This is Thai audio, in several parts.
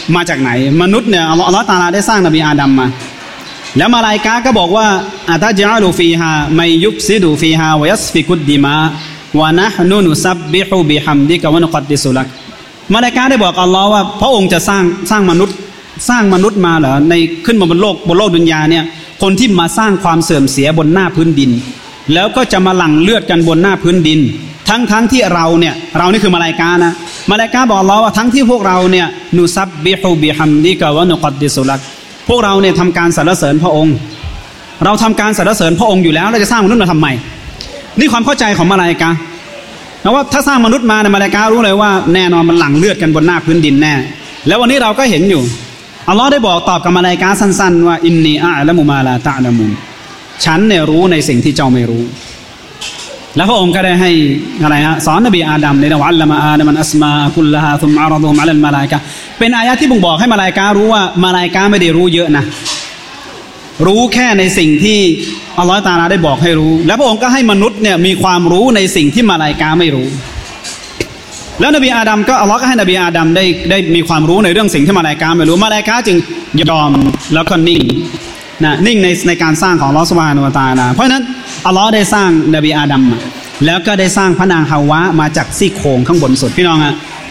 มาจากไหนมนุษย์เนี่ยอัลลอฮฺตะอาลาได้สร้างนบีอาดัมมาแล้วมาลาอิกะฮ์ก็บอกว่าอะตะญะลูฟีฮามัยยุฟซิดุฟีฮาวะยัสฟิกุดดิมาวะนะฮ์นุนุซับบิฮุบิฮัมดิกะวะนุกัดดิสุลักมาลาอิกะฮ์ได้บอกอัลลอฮ์ว่าพระองค์จะสร้างมนุษย์มาเหรอในขึ้นมาบนโลกดุนยาเนี่ยคนที่มาสร้างความเสื่อมเสียบนหน้าพื้นดินแล้วก็จะมาหลั่งเลือดกันบนหน้าพื้นดินทั้งที่เรานี่คือมาลาอิกะฮ์นะมาลาอิกะฮ์บอกอัลลอฮ์ว่าทั้งที่พวกเราเนี่ยนุซับบิฮุบิฮัมดิกะวะนุกัดดิสุลักพวกเราเนี่ยทำการสรรเสริญพระองค์เราทำการสรรเสริญพระองค์อยู่แล้วเราจะสร้างมนุษย์มาทำไมนี่ความเข้าใจของมาลาอิกะฮ์นะว่าถ้าสร้างมนุษย์มาในมาลาอิกะฮ์รู้เลยว่าแน่นอนมันหลั่งเลือดกันบนหน้าพื้นดินแน่แล้ววันนี้เราก็เห็นอยู่อัลลอฮ์ได้บอกตอบกับมาลาอิกะฮ์สั้นๆว่าอินนีอะอ์ละมุมาลาตะอ์ละมุนฉันเนี่ยรู้ในสิ่งที่เจ้าไม่รู้แล้วพระองค์ก็ได้ให้อะไรฮะสอนนบีอาดัมในวะอัลลมะอาดัมอัสมาคุลละฮาซุมมะอะรฎุฮุมอะลัลมาลาอิกะฮ์เป็นอายะห์ที่บ่งบอกให้มาลาอิกะฮ์รู้ว่ามาลาอิกะฮ์ไม่ได้รู้เยอะนะรู้แค่ในสิ่งที่อัลเลาะห์ตะอาลาได้บอกให้รู้แล้วพระองค์ก็ให้มนุษย์เนี่ยมีความรู้ในสิ่งที่มาลาอิกะฮ์ไม่รู้แล้วนบีอาดัมก็อัลเลาะห์ก็ให้นบีอาดัมได้มีความรู้ในเรื่องสิ่งที่มาลาอิกะฮ์ไม่รู้มาลาอิกะฮ์จึงยอมแล้วก็นิ่งในการสร้างของอัลเลาะห์ซุบฮานะฮูวะตะอาลาเพราะฉะนั้นอัลเลาะห์ได้สร้างนบีอาดัมแล้วก็ได้สร้างพระนางฮาวะมาจากซี่โครงข้างบนสุดพี่น้องฮะ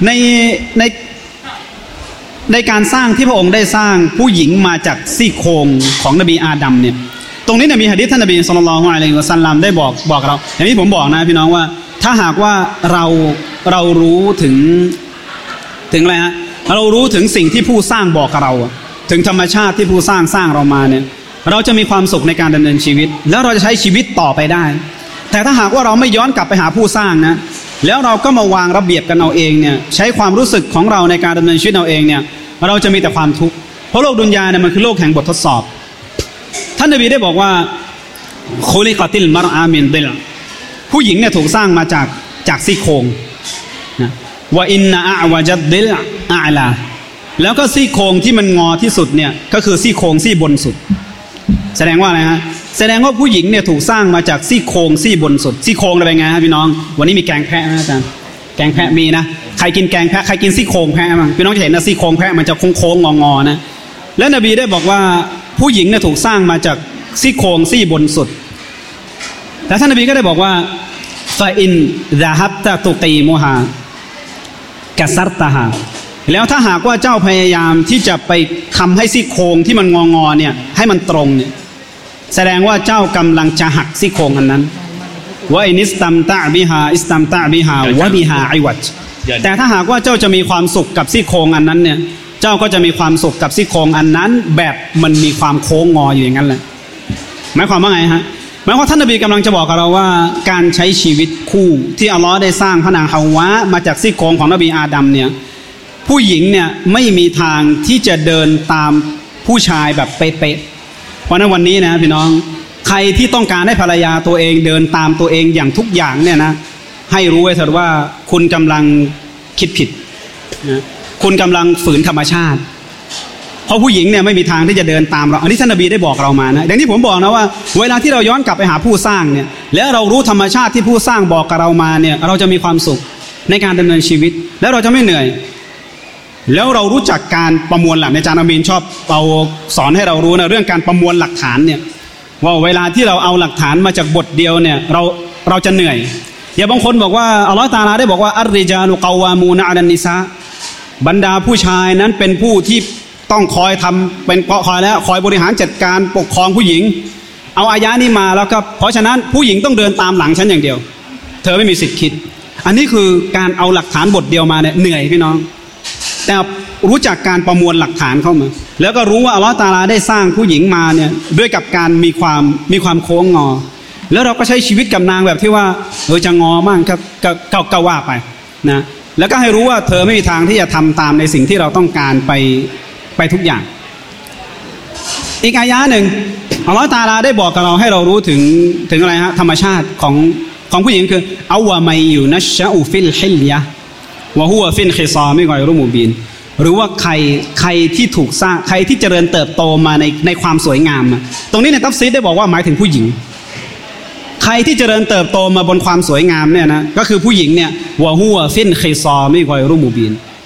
ในการสร้างที่พระองค์ได้สร้างผู้หญิงมาจากซี่โครงของนบีอาดัมเนี่ยตรงนี้เนี่ยมีหะดีษท่านนบีศ็อลลัลลอฮุอะลัยฮิวะซัลลัมได้บอกเราอย่างที่ผมบอกนะพี่น้องว่าถ้าหากว่าเรารู้ถึงอะไรฮะเรารู้ถึงสิ่งที่ผู้สร้างบอกกับเราถึงธรรมชาติที่ผู้สร้างเรามาเนี่ยเราจะมีความสุขในการดำเนินชีวิตแล้วเราจะใช้ชีวิตต่อไปได้แต่ถ้าหากว่าเราไม่ย้อนกลับไปหาผู้สร้างนะแล้วเราก็มาวางระเบียบกันเอาเองเนี่ยใช้ความรู้สึกของเราในการดำเนินชีวิตเอาเองเนี่ยเราจะมีแต่ความทุกข์เพราะโลกดุนยาเนี่ยมันคือโลกแห่งบททดสอบท่านนบีได้บอกว่าคุลิกะติลมารอามินดิลผู้หญิงเนี่ยถูกสร้างมาจากซี่โครงนะวะอินนะอะวะจัดดิลอะลาแล้วก็ซี่โครงที่มันงอที่สุดเนี่ยก็คือซี่โครงซี่บนสุดแสดงว่าอะไรฮะแสดงว่าผู้หญิงเนี่ยถูกสร้างมาจากซี่โครงซี่บนสุดซี่โครงเป็นไงฮะพี่น้องวันนี้มีแกงแพะนะอาจารย์แกงแพะมีนะใครกินแกงแพะใครกินซี่โครงแพะมั้งพี่น้องจะเห็นนะซี่โครงแพะมันจะโค้งๆงอๆนะแล้วนบีได้บอกว่าผู้หญิงเนี่ยถูกสร้างมาจากซี่โครงซี่บนสุดแต่ท่านนบีก็ได้บอกว่าฟาอินซะฮับตะตุกีมุฮากะซัรตะฮาแล้วถ้าหากว่าเจ้าพยายามที่จะไปทำให้ซี่โครงที่มันงอๆเนี่ยให้มันตรงเนี่ยแสดงว่าเจ้ากำลังจะหักซี่โครงอันนั้นว่าอินิสตัมตะบิฮาวะบิฮาอิวัจแต่ถ้าหากว่าเจ้าจะมีความสุขกับซี่โครงอันนั้นเนี่ยเจ้าก็จะมีความสุขกับซี่โครงอันนั้นแบบมันมีความโค้งงออยู่อย่างนั้นแหละหมายความว่าไงฮะหมายความว่าท่านนบีกำลังจะบอกกับเราว่าการใช้ชีวิตคู่ที่อัลเลาะห์ได้สร้างพระนางฮาวะมาจากซี่โครงของนบีอาดัมเนี่ยผู้หญิงเนี่ยไม่มีทางที่จะเดินตามผู้ชายแบบเป๊ะๆเพราะนั้นวันนี้นะพี่น้องใครที่ต้องการให้ภรรยาตัวเองเดินตามตัวเองอย่างทุกอย่างเนี่ยนะให้รู้ไว้เถิดว่าคุณกำลังคิดผิดนะคุณกำลังฝืนธรรมชาติเพราะผู้หญิงเนี่ยไม่มีทางที่จะเดินตามเราอันนี้ท่านนบีได้บอกเรามานะอย่างที่ผมบอกนะว่าเวลาที่เราย้อนกลับไปหาผู้สร้างเนี่ยแล้วเรารู้ธรรมชาติที่ผู้สร้างบอกกับเรามาเนี่ยเราจะมีความสุขในการดำเนินชีวิตแล้วเราจะไม่เหนื่อยแล้วเรารู้จักการประมวลหลักในอาจารย์อามีนชอบเอาสอนให้เรารู้นะเรื่องการประมวลหลักฐานเนี่ยว่าเวลาที่เราเอาหลักฐานมาจากบทเดียวเนี่ยเราจะเหนื่อยอย่าบางคนบอกว่าอัลเลาะห์ตะอาลาได้บอกว่าอัรริจาลุกอวามูนอะลันนิซาบรรดาผู้ชายนั้นเป็นผู้ที่ต้องคอยทำเป็นคอยบริหารจัดการปกครองผู้หญิงเอาอายะนี้มาแล้วก็เพราะฉะนั้นผู้หญิงต้องเดินตามหลังฉันอย่างเดียวเธอไม่มีสิทธิ์คิดอันนี้คือการเอาหลักฐานบทเดียวมาเนี่ยเหนื่อยพี่น้องแต่รู้จักการประมวลหลักฐานเข้ามาแล้วก็รู้ว่าอัลเลาะห์ตะอาลาได้สร้างผู้หญิงมาเนี่ยด้วยกับการมีความโค้งงอแล้วเราก็ใช้ชีวิตกับนางแบบที่ว่าจะงอมั่งครับก็ว่าไปนะแล้วก็ให้รู้ว่าเธอไม่มีทางที่จะทำตามในสิ่งที่เราต้องการไปทุกอย่างอีกอายะหนึ่งอัลเลาะห์ตะอาลาได้บอกกับเราให้เรารู้ถึงอะไรฮะธรรมชาติของผู้หญิงคือเอาวะมัยยูนัชชะอูฟิลฮิลยะวะฮุวะฟินคิซามิกอยรุมูบินหรือว่าใครที่ถูกสร้างใครที่เจริญเติบโตมาในความสวยงามตรงนี้ในตัฟซีรได้บอกว่าหมายถึงผู้หญิงใครที่เจริญเติบโตมาบนความสวยงามเนี่ยนะก็คือผู้หญิงเนี่ยวะฮุวะฟินคิซามิกอยรุมูบิน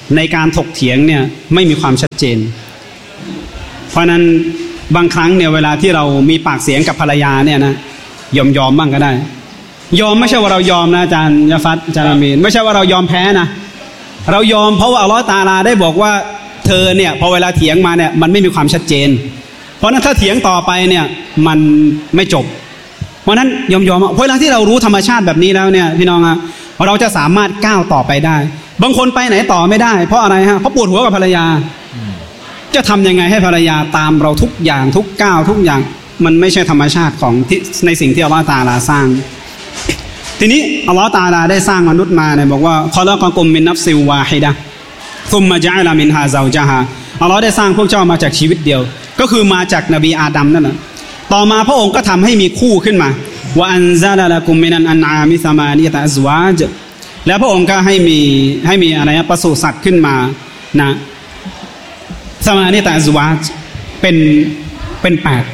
ในการถกเถียงเนี่ยไม่มีความชัดเจนเพราะนั้นบางครั้งเนี่ยเวลาที่เรามีปากเสียงกับภรรยาเนี่ยนะยอมบ้างก็ได้ยอมไม่ใช่ว่าเรายอมนะอาจารย์ยาฟัดอาจารย์อามีนไม่ใช่ว่าเรายอมแพ้นะเรายอมเพราะว่าอัลเลาะห์ตะอาลาได้บอกว่าเธอเนี่ยพอเวลาเถียงมาเนี่ยมันไม่มีความชัดเจนเพราะนั้นถ้าเถียงต่อไปเนี่ยมันไม่จบเพราะนั้นยอมเวลาที่เรารู้ธรรมชาติแบบนี้แล้วเนี่ยพี่น้องอะเราจะสามารถก้าวต่อไปได้บางคนไปไหนต่อไม่ได้เพราะอะไรฮะเพราะปวดหัวกับภรรยาจะทำยังไงให้ภรรยาตามเราทุกอย่างทุกก้าวทุกอย่างมันไม่ใช่ธรรมชาติของที่ในสิ่งที่อัลเลาะห์ตะอาลาสร้างทีนี้อัลเลาะห์ตะอาลาได้สร้างมนุษย์มาเนี่ยบอกว่าคอละกะกุมมินนัฟซิวาฮิดะฮ์ซุมมะญะอะละมินฮาซาวญะฮาอัลเลาะห์ได้สร้างพวกเจ้ามาจากชีวิตเดียวก็คือมาจากนบีอาดัมนั่นแหละต่อมาพระองค์ก็ทำให้มีคู่ขึ้นมาวะอันซะละละกุมมินันอันอามิซะมานียะตะอัซวาจแล้วพระองค์ก็ให้มีอะไรนะปศุสัตว์ขึ้นมานะซะมานียะตะอัซวาจเป็น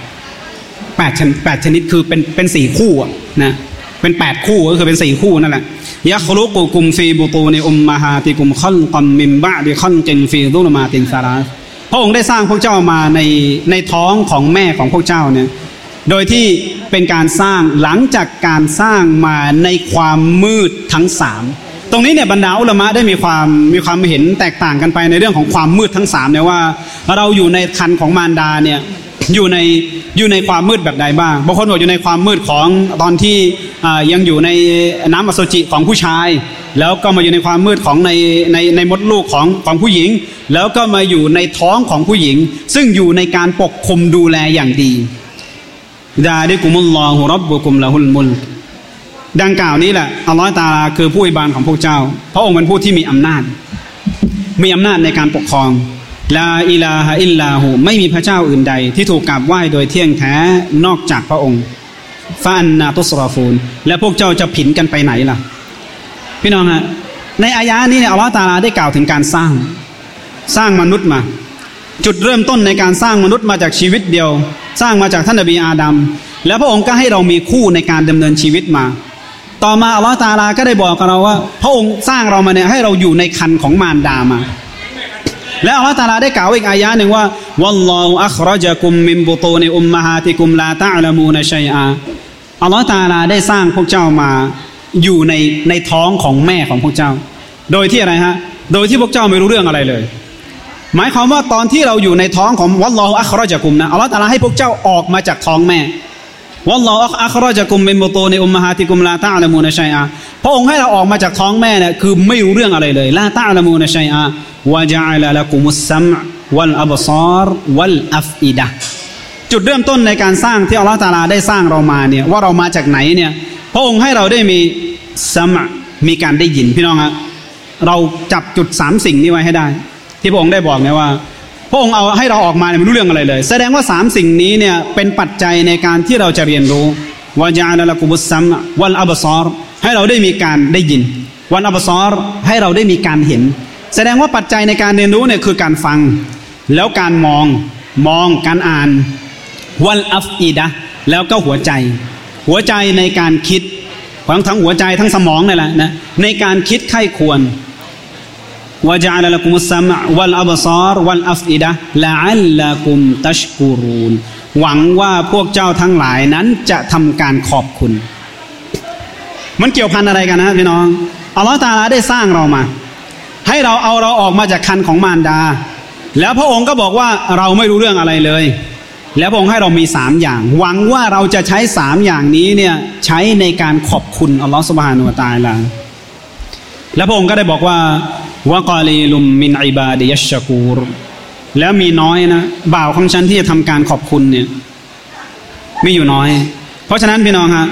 8ชนิดคือเป็น4คู่นะเป็น8คู่ก็คือเป็น4คู่นั่นแหละยะคลุกุกุมฟีบุตูนิอุมมะฮาติกุมคัลกัมมินบะดิคัลกินฟีซุลมาตินซาราพระองค์ได้สร้างพวกเจ้ามาในท้องของแม่ของพวกเจ้าเนี่ยโดยที่เป็นการสร้างหลังจากการสร้างมาในความมืดทั้ง3ตรงนี้เนี่ยบรรดาอุลามะได้มีความเห็นแตกต่างกันไปในเรื่องของความมืดทั้ง3เนี่ยว่าเราอยู่ในครรภ์ของมารดาเนี่ยอยู่ในความมืดแบบใดบ้างบางคนบอกอยู่ในความมืดของตอนที่ยังอยู่ในน้ำอสุจิของผู้ชายแล้วก็มาอยู่ในความมืดของในมดลูกของผู้หญิงแล้วก็มาอยู่ในท้องของผู้หญิงซึ่งอยู่ในการปกคุมดูแลอย่างดีดาดิกุมุลลอฮุร็อบบุกุมละฮุลมุลกดังกล่าวนี้แหละอัลเลาะห์ตะอาลาคือผู้อภิบาลของพวกเจ้าพระองค์เป็นผู้ที่มีอำนาจในการปกครองลาอิลาฮะอิลลาฮูไม่มีพระเจ้าอื่นใดที่ถูกกราบไหว้โดยเที่ยงแท้นอกจากพระองค์ฟาอันนาตุสรอฟูนและพวกเจ้าจะผินกันไปไหนล่ะพี่น้องฮะในอายะนี้เนี่ยอัลเลาะห์ตะอาลาได้กล่าวถึงการสร้างมนุษย์มาจุดเริ่มต้นในการสร้างมนุษย์มาจากชีวิตเดียวสร้างมาจากท่านนบีอาดัมแล้วพระองค์ก็ให้เรามีคู่ในการดำเนินชีวิตมาต่อมาอัลเลาะห์ตะอาลาก็ได้บอกกับเราว่าพระองค์สร้างเรามาเนี่ยให้เราอยู่ในครรภ์ของมารดามาและอัลเลาะห์ตะอาลาได้กล่าวอีกอายะหนึ่งว่าวัลลอฮุอัคเราะญะกุมมินบุตูนิอุมมะฮาติกุมลาตะอ์ละมูนชัยอาอัลเลาะห์ตะอาลาได้สร้างพวกเจ้ามาอยู่ในท้องของแม่ของพวกเจ้าโดยที่อะไรฮะโดยที่พวกเจ้าไม่รู้เรื่องอะไรเลยหมายความว่าตอนที่เราอยู่ในท้องของวัลลอฮุอัคเราะญะกุมนะอัลเลาะห์ตะอาลาให้พวกเจ้าออกมาจากท้องแม่วัลลอฮุอัคเราะญะกุมมินบุตูนิอุมมะฮาติกุมลาตะอ์ละมูนชัยอาพระองค์ให้เราออกมาจากท้องแม่เนี่ยคือไม่รู้เรื่องอะไรเลยลาตะอ์ละมูนชัยอาวะญะอะละละกุมุสซัมอ์วัลอับศารวัลอัฟอิดะห์จุดเริ่มต้นในการสร้างที่อัลเลาะห์ตะอาลาได้สร้างเรามาเนี่ยว่าเรามาจากไหนเนี่ยพระองค์ให้เราได้มีซัมอ์มีการได้ยินพี่น้องฮะเราจับจุด3สิ่งนี้ไว้ให้ได้ที่พระองค์ได้บอกเนี่ยว่าพระองค์เอาให้เราออกมาเนี่ยไม่รู้เรื่องอะไรเลยแสดงว่า3สิ่งนี้เนี่ยเป็นปัจจัยในการที่เราจะเรียนรู้วะญะอะละละกุมุสซัมอ์วัลอับศารให้เราได้มีการได้ยินวัลอับศารให้เราได้มีการเห็นแสดงว่าปัจจัยในการเรียนรู้เนี่ยคือการฟังแล้วการมองการอ่านวัลอัฟอิดะห์แล้วก็หัวใจในการคิดทั้งหัวใจทั้งสมองนี่แหละนะในการคิดไข้ควรวะญะอะละละกุมุสซัมอ์วัลอับศารวัลอัฟอิดะห์ละอัลละกุมตัชกุรูนหวังว่าพวกเจ้าทั้งหลายนั้นจะทำการขอบคุณมันเกี่ยวพันอะไรกันนะพี่น้องอัลเลาะห์ตะอาลาได้สร้างเรามาให้เราเอาเราออกมาจากครรภ์ของมารดาแล้วพระองค์ก็บอกว่าเราไม่รู้เรื่องอะไรเลยแล้วพระองค์ให้เรามี3อย่างหวังว่าเราจะใช้3อย่างนี้เนี่ยใช้ในการขอบคุณอัลเลาะห์ซุบฮานะฮูวะตะอาลาแล้วพระองค์ก็ได้บอกว่าวะกอลีลุมมินอิบาดิยัชชะกูรแล้วมีน้อยนะบ่าวของฉันที่จะทำการขอบคุณเนี่ยมีอยู่น้อยเพราะฉะนั้นพี่น้องฮะ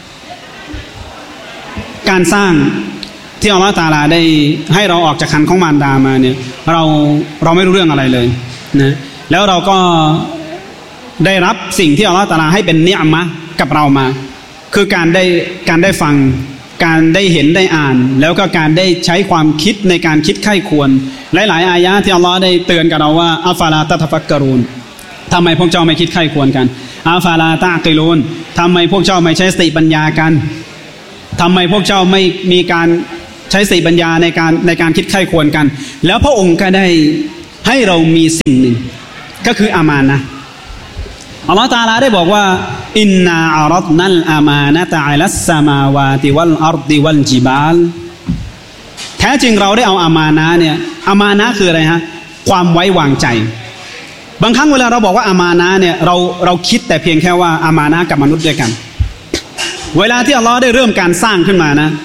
การสร้างที่อัลเลาะห์ตะอาลาได้ให้เราออกจากครรภ์ของมารดามาเนี่ยเราไม่รู้เรื่องอะไรเลยนะแล้วเราก็ได้รับสิ่งที่อัลเลาะห์ตะอาลาให้เป็นเนียมะห์กับเรามาคือการได้ฟังการได้เห็นได้อ่านแล้วก็การได้ใช้ความคิดในการคิดไข้ควรหลายๆอายะห์ที่อัลเลาะห์ได้เตือนกับเราว่าอัฟลาตะตะฟักกะรูนทำไมพวกเจ้าไม่คิดไข้ควรกันอัฟลาตะกิลูนทำไมพวกเจ้าไม่ใช้สติปัญญากันทำไมพวกเจ้าไม่มีการใช้สติปัญญาในการคิดไข้ควรกันแล้วพระองค์ก็ได้ให้เรามีสิ่งหนึ่งก็คืออามานะห์อัลลอฮฺตะอาลาได้บอกว่าอินนาอารัดนัลอามานะตะอะลัสสมาวาติวัลอัรฎิวัลจิบาลแท้จริงเราได้เอาอามานะห์เนี่ยอามานะห์คืออะไรฮะความไว้วางใจบางครั้งเวลาเราบอกว่าอามานะห์เนี่ยเราคิดแต่เพียงแค่ว่าอามานะห์กับมนุษย์ด้วยกันเวลาที่อัลลอฮฺได้เริ่มการสร้างขึ้นมานะ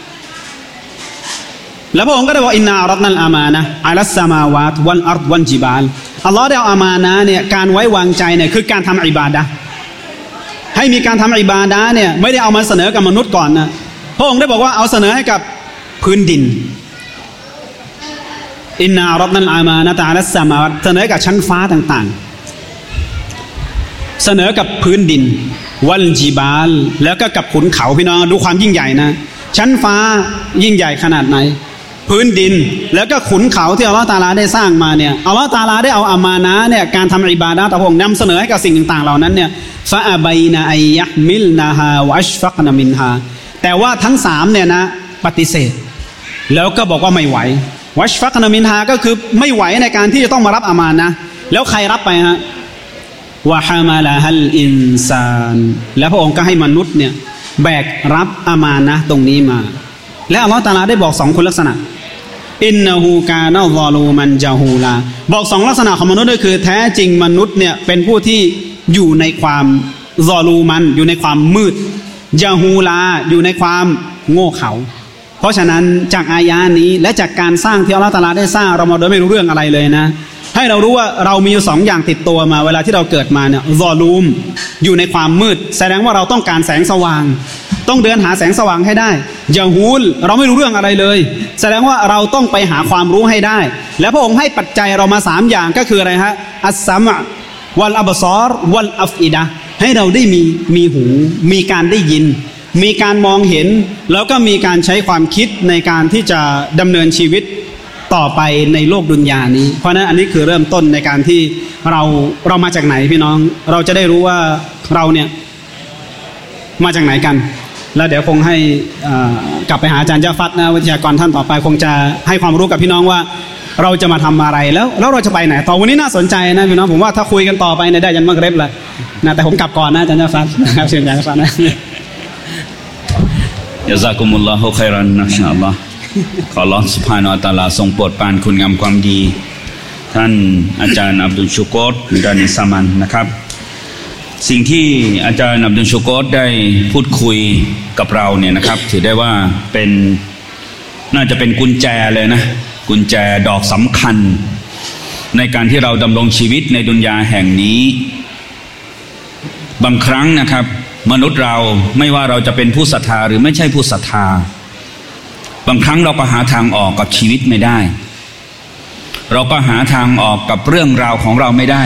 แล้วพระองค์ก็ได้บอกอินนาอารัดนัลอามานะอะลัสสมาวาตวัลอัรฎิวัลจิบาลอัลลอฮฺได้เอาอามานะห์เนี่ยการไว้วางใจเนี่ยคือการทำอิบาดะห์ให้มีการทำอิบาดะห์เนี่ยไม่ได้เอามาเสนอกับมนุษย์ก่อนนะพระองค์ได้บอกว่าเอาเสนอให้กับพื้นดินอินนาอารัดนัลอามานะอะลัสสมาวาตเสนอกับชั้นฟ้าต่างๆเสนอกับพื้นดินวัลจิบาลแล้วก็กับขุนเขาพี่น้องดูความยิ่งใหญ่นะชั้นฟ้ายิ่งใหญ่ขนาดไหนพื้นดินแล้วก็ขุนเขาที่อัลลอฮฺตะอาลาได้สร้างมาเนี่ยอัลลอฮฺตะอาลาได้เอาอามานะห์เนี่ยการทำอิบาดะห์ต่อพระองค์นำเสนอให้กับสิ่งต่างๆเหล่านั้นเนี่ยฟะอะบัยนะอัยยะมิลนะฮาวะอัชฟักนะมินฮาแต่ว่าทั้ง3เนี่ยนะปฏิเสธแล้วก็บอกว่าไม่ไหววัชฟักนะมินฮาก็คือไม่ไหวในการที่จะต้องมารับอามานะห์แล้วใครรับไปฮะวะฮามาละฮัลอินซานแล้วพระองค์ก็ให้มนุษย์เนี่ยแบกรับอามานะห์ตรงนี้มาและอัลลอฮฺตะอาลาได้บอก2คุณลักษณะอินนะฮูกานะซอลูมันจาฮูลาบอก2ลักษณะของมนุษย์ก็คือแท้จริงมนุษย์เนี่ยเป็นผู้ที่อยู่ในความซอลูมันอยู่ในความมืดจาฮูลาอยู่ในความโง่เขลาเพราะฉะนั้นจากอายะนี้และจากการสร้างที่อัลลอฮฺตะอาลาได้สร้างเรามาโดยไม่รู้เรื่องอะไรเลยนะให้เรารู้ว่าเรามีอยู่2อย่างติดตัวมาเวลาที่เราเกิดมาเนี่ยซอลูมอยู่ในความมืดแสดงว่าเราต้องการแสงสว่างต้องเดินหาแสงสว่างให้ได้ยะฮูลเราไม่รู้เรื่องอะไรเลยแสดงว่าเราต้องไปหาความรู้ให้ได้แล้วพระองค์ให้ปัจจัยเรามา3อย่างก็คืออะไรฮะอัสซามะวัลอับซอรวัลอัฟอิดะห์ให้เราได้มีหูมีการได้ยินมีการมองเห็นแล้วก็มีการใช้ความคิดในการที่จะดำเนินชีวิตต่อไปในโลกดุนยานี้เพราะนั้นอันนี้คือเริ่มต้นในการที่เรามาจากไหนพี่น้องเราจะได้รู้ว่าเราเนี่ยมาจากไหนกันแล้วเดี๋ยวคงให้กลับไปหาอาจารย์เจ้าฟัดนะวิทยากรท่านต่อไปคงจะให้ความรู้กับพี่น้องว่าเราจะมาทำอะไรแล้วเราจะไปไหนต่อวันนี้น่าสนใจนะพี่น้องผมว่าถ้าคุยกันต่อไปเนี่ยได้ยันมักเร็บเลยนะแต่ผมกลับก่อนนะอาจารย์เจ้าฟัดนะครับเชิญอาจารย์เจ้าฟัดนะยะซากุมุลลอฮุค็อยรันนะอินชาอัลลอฮ์ขออัลเลาะห์ซุบฮานะฮูวะตะอาลาทรงโปรดปรานคุณงามความดีท่านอาจารย์อับดุลชุกรดานิสามันนะครับสิ่งที่อาจารย์อับดุลชุกรได้พูดคุยกับเราเนี่ยนะครับถือได้ว่าเป็นน่าจะเป็นกุญแจเลยนะกุญแจดอกสำคัญในการที่เราดำรงชีวิตในดุนยาแห่งนี้บางครั้งนะครับมนุษย์เราไม่ว่าเราจะเป็นผู้ศรัทธาหรือไม่ใช่ผู้ศรัทธาบางครั้งเราก็หาทางออกกับชีวิตไม่ได้เราก็หาทางออกกับเรื่องราวของเราไม่ได้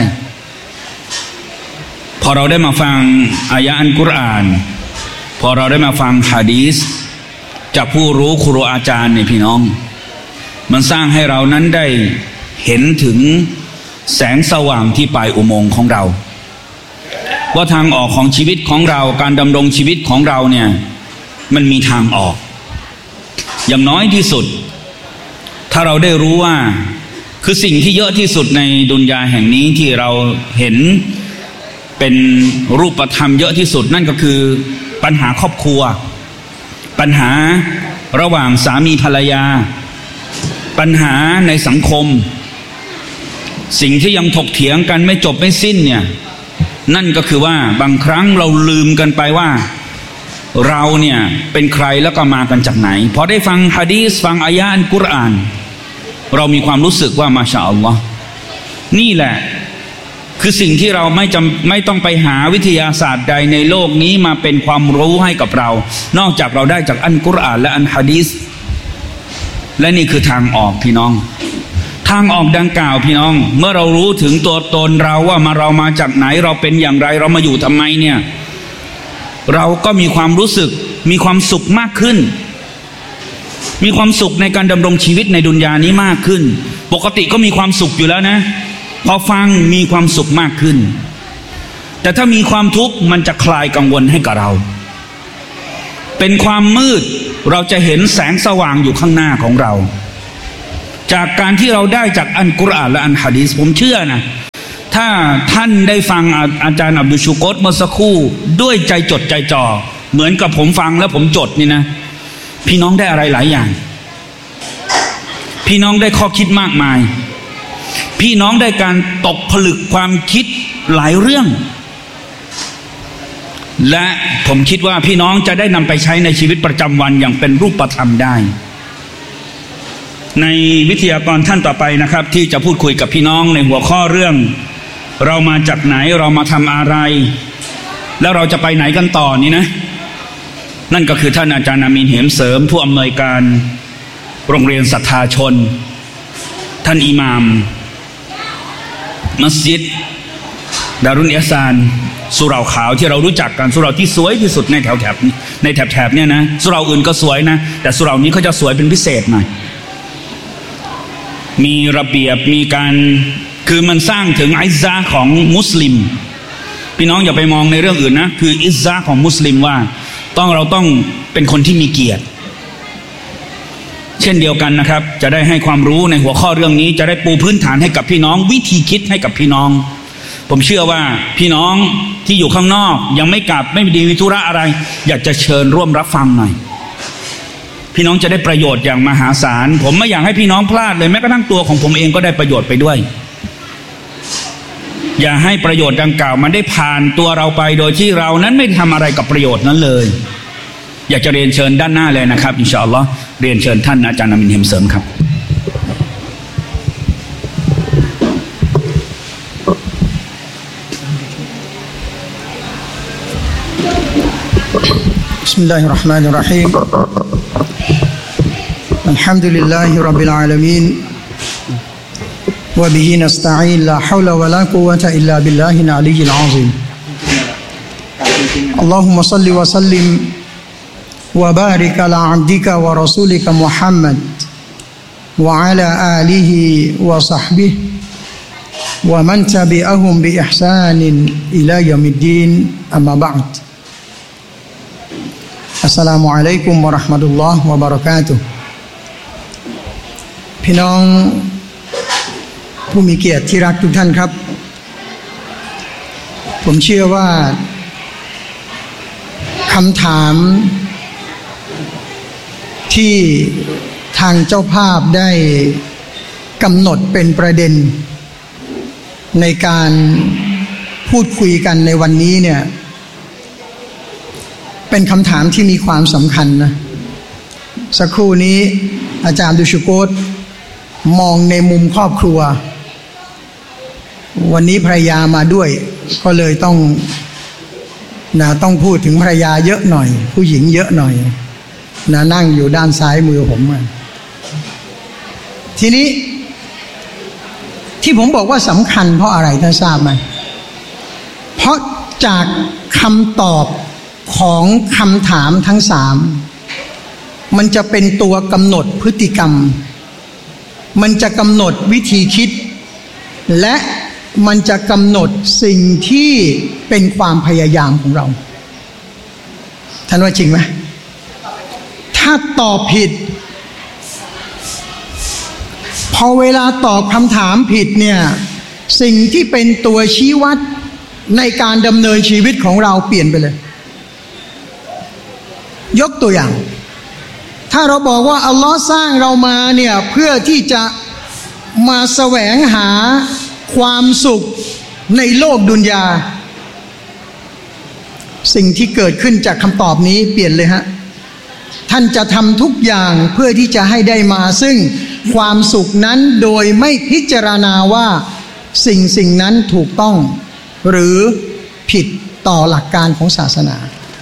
พอเราได้มาฟังอายะอัลกุรอานพอเราได้มาฟังหะดีษจากผู้รู้ครูอาจารย์เนี่ยพี่น้องมันสร้างให้เรานั้นได้เห็นถึงแสงสว่างที่ปลายอุโมงค์ของเราว่าทางออกของชีวิตของเราการดำรงชีวิตของเราเนี่ยมันมีทางออกอย่างน้อยที่สุดถ้าเราได้รู้ว่าคือสิ่งที่เยอะที่สุดในดุนยาแห่งนี้ที่เราเห็นเป็นรูปธรรมเยอะที่สุดนั่นก็คือปัญหาครอบครัวปัญหาระหว่างสามีภรรยาปัญหาในสังคมสิ่งที่ยังถกเถียงกันไม่จบไม่สิ้นเนี่ยนั่นก็คือว่าบางครั้งเราลืมกันไปว่าเราเนี่ยเป็นใครแล้วก็มากันจากไหนพอได้ฟังหะดีษฟังอายะอัลกุรอานเรามีความรู้สึกว่ามาชาอัลลอฮ์นี่แหละคือสิ่งที่เราไม่ต้องไปหาวิทยาศาสตร์ใดในโลกนี้มาเป็นความรู้ให้กับเรานอกจากเราได้จากอัลกุรอานและอัลหะดีษและนี่คือทางออกพี่น้องทางออกดังกล่าวพี่น้องเมื่อเรารู้ถึงตัวตนเราว่าเรามาจากไหนเราเป็นอย่างไรเรามาอยู่ทำไมเนี่ยเราก็มีความรู้สึกมีความสุขมากขึ้นมีความสุขในการดำรงชีวิตในดุนยานี้มากขึ้นปกติก็มีความสุขอยู่แล้วนะพอฟังมีความสุขมากขึ้นแต่ถ้ามีความทุกข์มันจะคลายกังวลให้กับเราเป็นความมืดเราจะเห็นแสงสว่างอยู่ข้างหน้าของเราจากการที่เราได้จากอัลกุรอานและอัลหะดีษผมเชื่อนะถ้าท่านได้ฟังอาจารย์อับดุลชูโกตเมื่อสักครู่ด้วยใจจดใจจ่อเหมือนกับผมฟังแล้วผมจดนี่นะพี่น้องได้อะไรหลายอย่างพี่น้องได้ข้อคิดมากมายพี่น้องได้การตกผลึกความคิดหลายเรื่องและผมคิดว่าพี่น้องจะได้นำไปใช้ในชีวิตประจำวันอย่างเป็นรูปธรรมได้ในวิทยากรท่านต่อไปนะครับที่จะพูดคุยกับพี่น้องในหัวข้อเรื่องเรามาจากไหนเรามาทำอะไรแล้วเราจะไปไหนกันต่อนี้นะนั่นก็คือท่านอาจารย์อามีนเหมเสริมผู้อำนวยการโรงเรียนศรัทธาชนท่านอิหม่ามมัสยิดดารุนอิห์ซานสุเหร่าขาวที่เรารู้จักกันสุเหร่าที่สวยที่สุดในแถบเนี่ยนะสุเหร่าอื่นก็สวยนะแต่สุเหร่านี้เขาจะสวยเป็นพิเศษหน่อยมีระเบียบมีการคือมันสร้างถึงอิซซะห์ของมุสลิมพี่น้องอย่าไปมองในเรื่องอื่นนะคืออิซซะห์ของมุสลิมว่าเราต้องเป็นคนที่มีเกียรติเช่นเดียวกันนะครับจะได้ให้ความรู้ในหัวข้อเรื่องนี้จะได้ปูพื้นฐานให้กับพี่น้องวิธีคิดให้กับพี่น้องผมเชื่อว่าพี่น้องที่อยู่ข้างนอกยังไม่กลับไม่มีธุระอะไรอยากจะเชิญร่วมรับฟังหน่อยพี่น้องจะได้ประโยชน์อย่างมหาศาลผมไม่อยากให้พี่น้องพลาดเลยแม้กระทั่งตัวของผมเองก็ได้ประโยชน์ไปด้วยอย่าให้ประโยชน์ดังกล่าวมันได้ผ่านตัวเราไปโดยที่เรานั้นไม่ทำอะไรกับประโยชน์นั้นเลยอยากจะเรียนเชิญด้านหน้าเลยนะครับอินชาอัลลอฮ์เรียนเชิญท่านอาจารย์อามีนเหมเสริมครับ بسم الله الرحمن الرحيم الحمد لله رب العالمين وبه نستعين لا حول ولا قوة إلا بالله العلي العظيم اللهم صل وسلم وبارك على عبدك ورسولك محمد وعلى آله وصحبه ومن تبعهم بإحسان إلى يوم الدين أما بعدอัสสลามุอะลัยกุมวะเราะห์มะตุลลอฮ์วะบะเราะกาตุฮ์พี่น้องผู้มีเกียรติที่รักทุกท่านครับผมเชื่อว่าคำถามที่ทางเจ้าภาพได้กำหนดเป็นประเด็นในการพูดคุยกันในวันนี้เนี่ยเป็นคำถามที่มีความสำคัญนะสักครู่นี้อาจารย์ดุชูโกตมองในมุมครอบครัววันนี้ภรรยามาด้วยก็เลยต้องพูดถึงภรรยาเยอะหน่อยผู้หญิงเยอะหน่อยนั่งอยู่ด้านซ้ายมือผมทีนี้ที่ผมบอกว่าสำคัญเพราะอะไรท่านทราบไหมเพราะจากคำตอบของคำถามทั้งสามมันจะเป็นตัวกำหนดพฤติกรรมมันจะกำหนดวิธีคิดและมันจะกำหนดสิ่งที่เป็นความพยายามของเราท่านว่าจริงไหมถ้าตอบผิดพอเวลาตอบคำถามผิดเนี่ยสิ่งที่เป็นตัวชี้วัดในการดำเนินชีวิตของเราเปลี่ยนไปเลยยกตัวอย่างถ้าเราบอกว่าอัลลอฮ์สร้างเรามาเนี่ยเพื่อที่จะมาแสวงหาความสุขในโลกดุนยาสิ่งที่เกิดขึ้นจากคำตอบนี้เปลี่ยนเลยฮะท่านจะทำทุกอย่างเพื่อที่จะให้ได้มาซึ่งความสุขนั้นโดยไม่พิจารณาว่าสิ่งนั้นถูกต้องหรือผิดต่อหลักการของศาสนา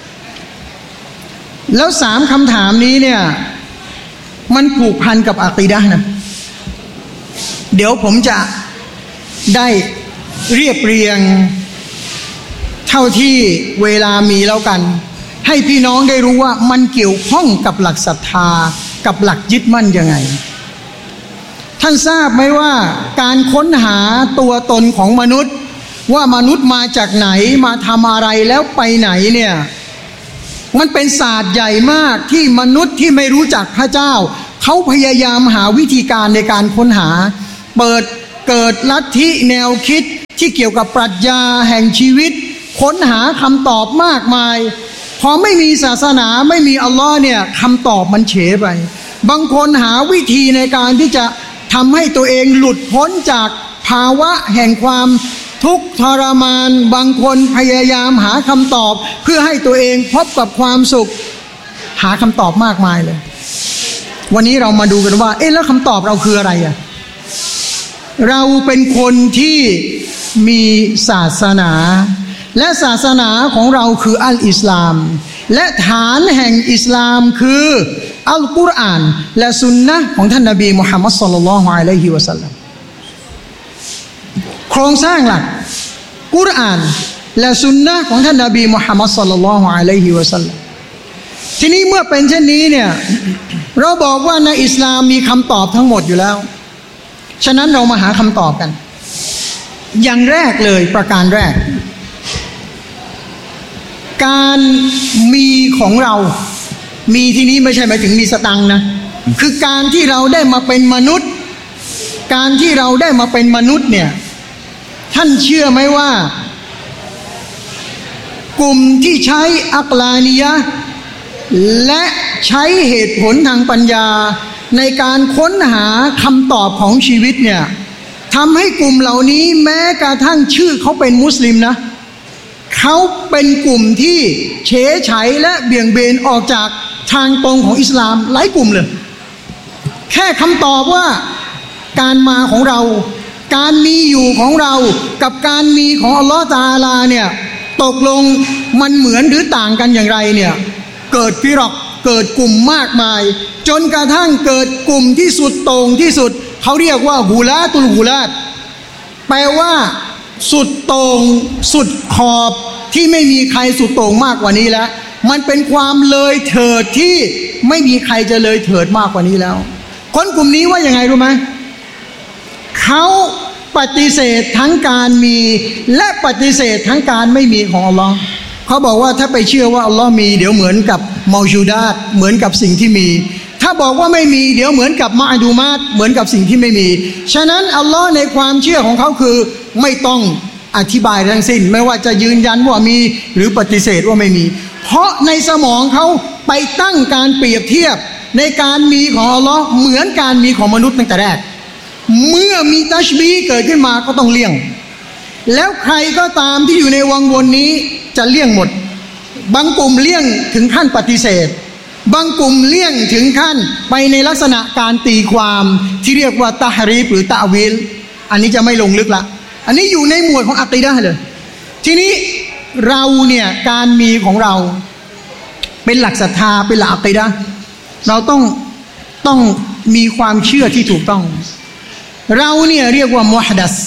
แล้วสามคำถามนี้เนี่ยมันผูกพันกับอะกีดะห์นะเดี๋ยวผมจะได้เรียบเรียงเท่าที่เวลามีแล้วกันให้พี่น้องได้รู้ว่ามันเกี่ยวข้องกับหลักศรัทธากับหลักยึดมั่นยังไงท่านทราบไหมว่าการค้นหาตัวตนของมนุษย์ว่ามนุษย์มาจากไหนมาทำอะไรแล้วไปไหนเนี่ยมันเป็นศาสตร์ใหญ่มากที่มนุษย์ที่ไม่รู้จักพระเจ้าเขาพยายามหาวิธีการในการค้นหาเกิดลัทธิแนวคิดที่เกี่ยวกับปรัชญาแห่งชีวิตค้นหาคำตอบมากมายพอไม่มีศาสนาไม่มีอัลลอฮ์เนี่ยคำตอบมันเฉยไปบางคนหาวิธีในการที่จะทำให้ตัวเองหลุดพ้นจากภาวะแห่งความทุกข์ทรมานบางคนพยายามหาคำตอบเพื่อให้ตัวเองพบกับความสุขหาคำตอบมากมายเลยวันนี้เรามาดูกันว่าแล้วคำตอบเราคืออะไรอ่ะเราเป็นคนที่มีศาสนาและศาสนาของเราคืออัลอิสลามและฐานแห่งอิสลามคืออัลกุรอานและสุนนะของท่านนบีมุฮัมมัดศ็อลลัลลอฮุอะลัยฮิวะซัลลัมโครงสร้างหลักกุรอานและสุนนะของท่านนบีมุฮัมมัดศ็อลลัลลอฮุอะลัยฮิวะซัลลัมทีนี้เมื่อเป็นเช่นนี้เนี่ยเราบอกว่าในอิสลามมีคำตอบทั้งหมดอยู่แล้วฉะนั้นเรามาหาคำตอบกันอย่างแรกเลยประการแรกการมีของเรามีที่นี้ไม่ใช่หมายถึงมีสตังค์นะคือการที่เราได้มาเป็นมนุษย์การที่เราได้มาเป็นมนุษย์เนี่ยท่านเชื่อไหมว่ากลุ่มที่ใช้อักลานียะและใช้เหตุผลทางปัญญาในการค้นหาคำตอบของชีวิตเนี่ยทำให้กลุ่มเหล่านี้แม้กระทั่งชื่อเขาเป็นมุสลิมนะเขาเป็นกลุ่มที่เฉยเฉยและเบี่ยงเบนออกจากทางตรงของอิสลามหลายกลุ่มเลยแค่คำตอบว่าการมาของเราการมีอยู่ของเรากับการมีของอัลลอฮฺตะอาลาเนี่ยตกลงมันเหมือนหรือต่างกันอย่างไรเนี่ยเกิดฟิรอกเกิดกลุ่มมากมายจนกระทั่งเกิดกลุ่มที่สุดโต่งที่สุดเขาเรียกว่าฮูลาตุลฮูลาตแปลว่าสุดโต่งสุดขอบที่ไม่มีใครสุดโต่งมากกว่านี้แล้วมันเป็นความเลยเถิดที่ไม่มีใครจะเลยเถิดมากกว่านี้แล้วคนกลุ่มนี้ว่ายังไงรู้ไหมเขาปฏิเสธทั้งการมีและปฏิเสธทั้งการไม่มีของอัลลอฮ์เขาบอกว่าถ้าไปเชื่อว่าอัลลอฮ์มีเดี๋ยวเหมือนกับเมาจูดาตเหมือนกับสิ่งที่มีถ้าบอกว่าไม่มีเดี๋ยวเหมือนกับมะอดูมาตเหมือนกับสิ่งที่ไม่มีฉะนั้นอัลลอฮ์ในความเชื่อของเขาคือไม่ต้องอธิบายทั้งสิ้นไม่ว่าจะยืนยันว่ามีหรือปฏิเสธว่าไม่มีเพราะในสมองเขาไปตั้งการเปรียบเทียบในการมีของอัลลอฮ์เหมือนการมีของมนุษย์ตั้งแต่แรกเมื่อมีตัชบีเกิดขึ้นมาก็ต้องเลี่ยงแล้วใครก็ตามที่อยู่ในวังวนนี้จะเลี่ยงหมดบางกลุ่มเลี่ยงถึงขั้นปฏิเสธบางกลุ่มเลี่ยงถึงขั้นไปในลักษณะการตีความที่เรียกว่าตะฮรีฟหรือตะวิลอันนี้จะไม่ลงลึกละอันนี้อยู่ในหมวดของอะกีดะห์เลยทีนี้เราเนี่ยการมีของเราเป็นหลักศรัทธาเป็นหลักอะกีดะห์เราต้องมีความเชื่อที่ถูกต้องเราเนี่ยเรียกว่ามุฮดัส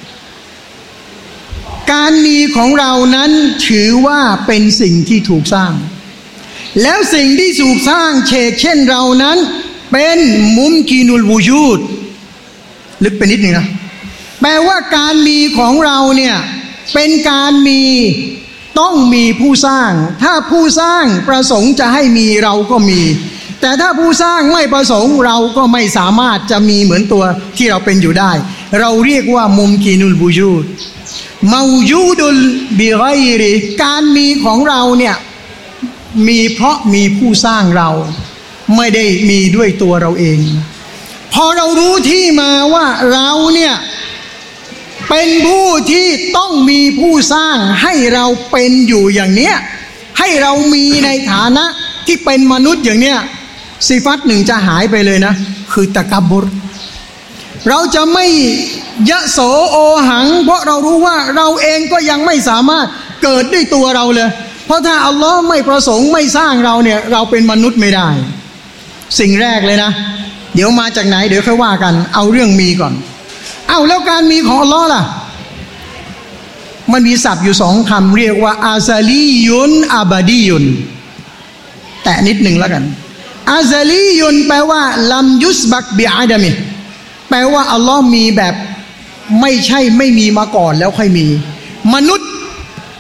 การมีของเรานั้นถือว่าเป็นสิ่งที่ถูกสร้างแล้วสิ่งที่ถูกสร้างเช่นเรานั้นเป็นมุมกีนุลวูจูดลึกไปนิดนึงนะแปลว่าการมีของเราเนี่ยเป็นการมีต้องมีผู้สร้างถ้าผู้สร้างประสงค์จะให้มีเราก็มีแต่ถ้าผู้สร้างไม่ประสงค์เราก็ไม่สามารถจะมีเหมือนตัวที่เราเป็นอยู่ได้เราเรียกว่ามุมกีนุลวูจูดเมาจูดุลบิไกริการมีของเราเนี่ยมีเพราะมีผู้สร้างเราไม่ได้มีด้วยตัวเราเองพอเรารู้ที่มาว่าเราเนี่ยเป็นผู้ที่ต้องมีผู้สร้างให้เราเป็นอยู่อย่างเนี้ยให้เรามีในฐานะที่เป็นมนุษย์อย่างเนี้ยสิฟัตหนึ่งจะหายไปเลยนะคือตะกับบรเราจะไม่ยะโสโอหังเพราะเรารู้ว่าเราเองก็ยังไม่สามารถเกิดด้วยตัวเราเลยเพราะถ้าอัลลอฮ์ไม่ประสงค์ไม่สร้างเราเนี่ยเราเป็นมนุษย์ไม่ได้สิ่งแรกเลยนะเดี๋ยวมาจากไหนเดี๋ยวค่อยว่ากันเอาเรื่องมีก่อนเอาแล้วการมีของอัลลอฮ์ล่ะมันมีศัพท์อยู่สองคำเรียกว่าอาซาลียุนอาบาดียุนแต่นิดหนึ่งแล้วกันอาซาลียุนแปลว่าลัมยุสบักบิอาดามิแปลว่าอัลลอฮ์มีแบบไม่ใช่ไม่มีมาก่อนแล้วค่อยมีมนุษย์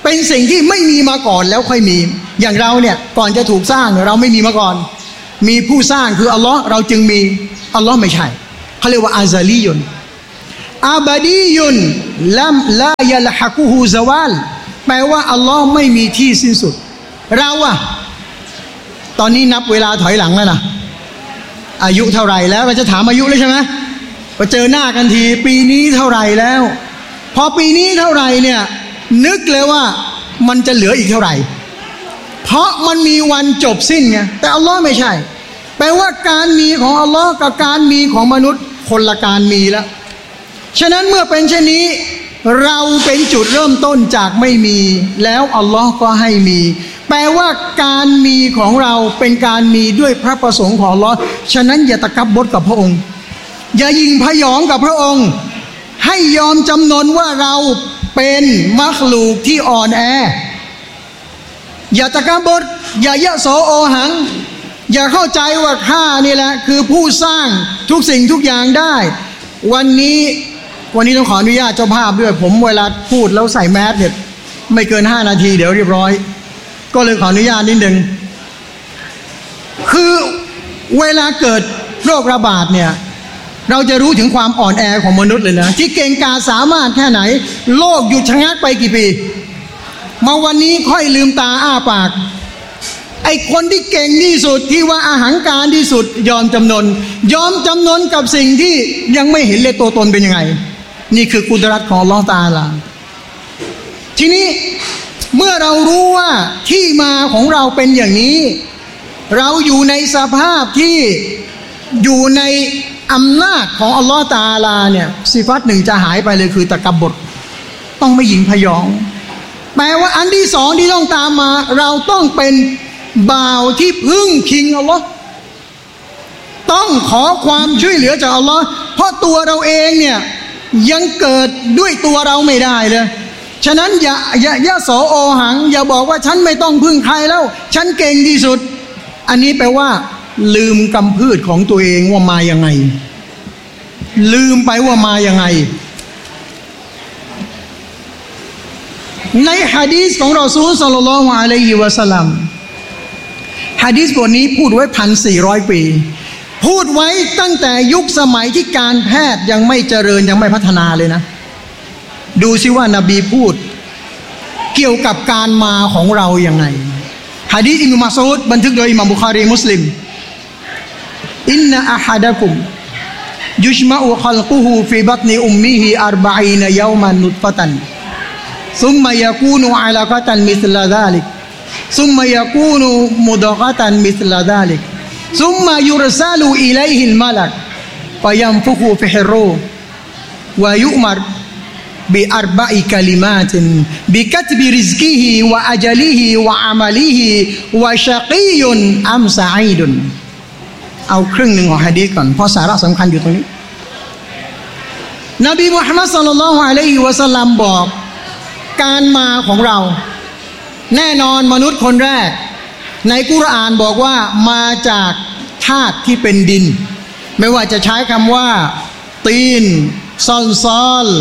เป็นสิ่งที่ไม่มีมาก่อนแล้วค่อยมีอย่างเราเนี่ยก่อนจะถูกสร้างเราไม่มีมาก่อนมีผู้สร้างคืออัลลอฮ์เราจึงมีอัลลอฮ์ไม่ใช่เขาเรียกว่าอาซาลียุนอาบดียุนลัมลายะลฮะกุฮูซะวาลแปลว่าอัลลอฮ์ไม่มีที่สิ้นสุดเราอะตอนนี้นับเวลาถอยหลังแล้วนะอายุเท่าไหร่แล้วเราจะถามอายุเลยใช่ไหมพอเจอหน้ากันทีปีนี้เท่าไหร่แล้วพอปีนี้เท่าไหร่เนี่ยนึกเลยว่ามันจะเหลืออีกเท่าไหร่เพราะมันมีวันจบสิ้นไงแต่อัลลอฮ์ไม่ใช่แปลว่าการมีของอัลลอฮ์กับการมีของมนุษย์คนละการมีแล้วฉะนั้นเมื่อเป็นเช่นนี้เราเป็นจุดเริ่มต้นจากไม่มีแล้วอัลลอฮ์ก็ให้มีแปลว่าการมีของเราเป็นการมีด้วยพระประสงค์ของอัลลอฮ์ฉะนั้นอย่าตะกับบดกับพระองค์อย่ายิงพยองกับพระองค์ให้ยอมจำนนว่าเราเป็นมัคลูกที่อ่อนแออย่าตะกับบดอย่ายะโสโอหังอย่าเข้าใจว่าข้านี่แหละคือผู้สร้างทุกสิ่งทุกอย่างได้วันนี้ต้องขออนุญาตเจ้าภาพด้วยผมเวลาพูดแล้วใส่แมสเนี่ยไม่เกิน5 นาทีเดี๋ยวเรียบร้อยก็เลยขออนุญาตนิดนึงคือเวลาเกิดโรคระบาดเนี่ยเราจะรู้ถึงความอ่อนแอของมนุษย์เลยนะที่เก่งกาจสามารถแค่ไหนโลกหยุดชะงักไปกี่ปีมาวันนี้ค่อยลืมตาอ้าปากไอ้คนที่เก่งที่สุดที่ว่าอาหังการที่สุดยอมจำนนกับสิ่งที่ยังไม่เห็นเลยตัวตนเป็นยังไงนี่คือกุดรัตของอัลเลาะห์ตะอาลาทีนี้เมื่อเรารู้ว่าที่มาของเราเป็นอย่างนี้เราอยู่ในสภาพที่อยู่ในอำนาจของอัลเลาะห์ตะอาลาเนี่ยสิฟัตหนึ่งจะหายไปเลยคือตะกับบดต้องไม่หยิ่งพยองแปลว่าอันที่สองที่ต้องตามมาเราต้องเป็นบ่าวที่พึ่งพิงอัลลอฮ์ต้องขอความช่วยเหลือจากอัลลอฮ์เพราะตัวเราเองเนี่ยยังเกิดด้วยตัวเราไม่ได้เลยฉะนั้นอย่าโสโอหังอย่าบอกว่าฉันไม่ต้องพึ่งใครแล้วฉันเก่งที่สุดอันนี้แปลว่าลืมกำพืชของตัวเองว่ามายังไงลืมไปว่ามายังไงในหะดีษของรอซูลศ็อลลัลลอฮุอะลัยฮิวะซัลลัมหะดีษบทนี้พูดไว้ 1,400 ปีพูดไว้ตั้งแต่ยุคสมัยที่การแพทย์ยังไม่เจริญยังไม่พัฒนาเลยนะดูซิว่านบีพูดเกี่ยวกับการมาของเราอย่างไงหะดีษอิบนุมัสอูดบันทึกโดยอิหม่ามบุคอรีมุสลิมอินนะอะฮะดะกุมยุชมะอุคัลกุฮูฟีบัตนิอุมมิฮิ40ยอมันนุตฟะตันซุมมะยะกูนุอะลากะตันมิสลาซาลิกซุมมะยะกูนุมุดะกะตันมิสลาซาลิกซุมมะยุรซาลูอิลัยฮิลมะลักฟะยันฟุคุฟิฮิรรูฮ์วะยุมัรบิอัรบะอิกะลิมาตินบิกัตบิริซกิฮิวะอะญลิฮิวะอะมะลิฮิวะชะกียุนอัมซะอีดุนเอาครึ่งหนึ่งของหะดีษก่อนเพราะสาระสำคัญอยู่ตรงนี้นบีมุฮัมมัดศ็อลลัลลอฮุอะลัยฮิวะซัลลัมบอกการมาของเราแน่นอนมนุษย์คนแรกในกุรอานบอกว่ามาจากธาตุที่เป็นดินไม่ว่าจะใช้คำว่าตีนซอล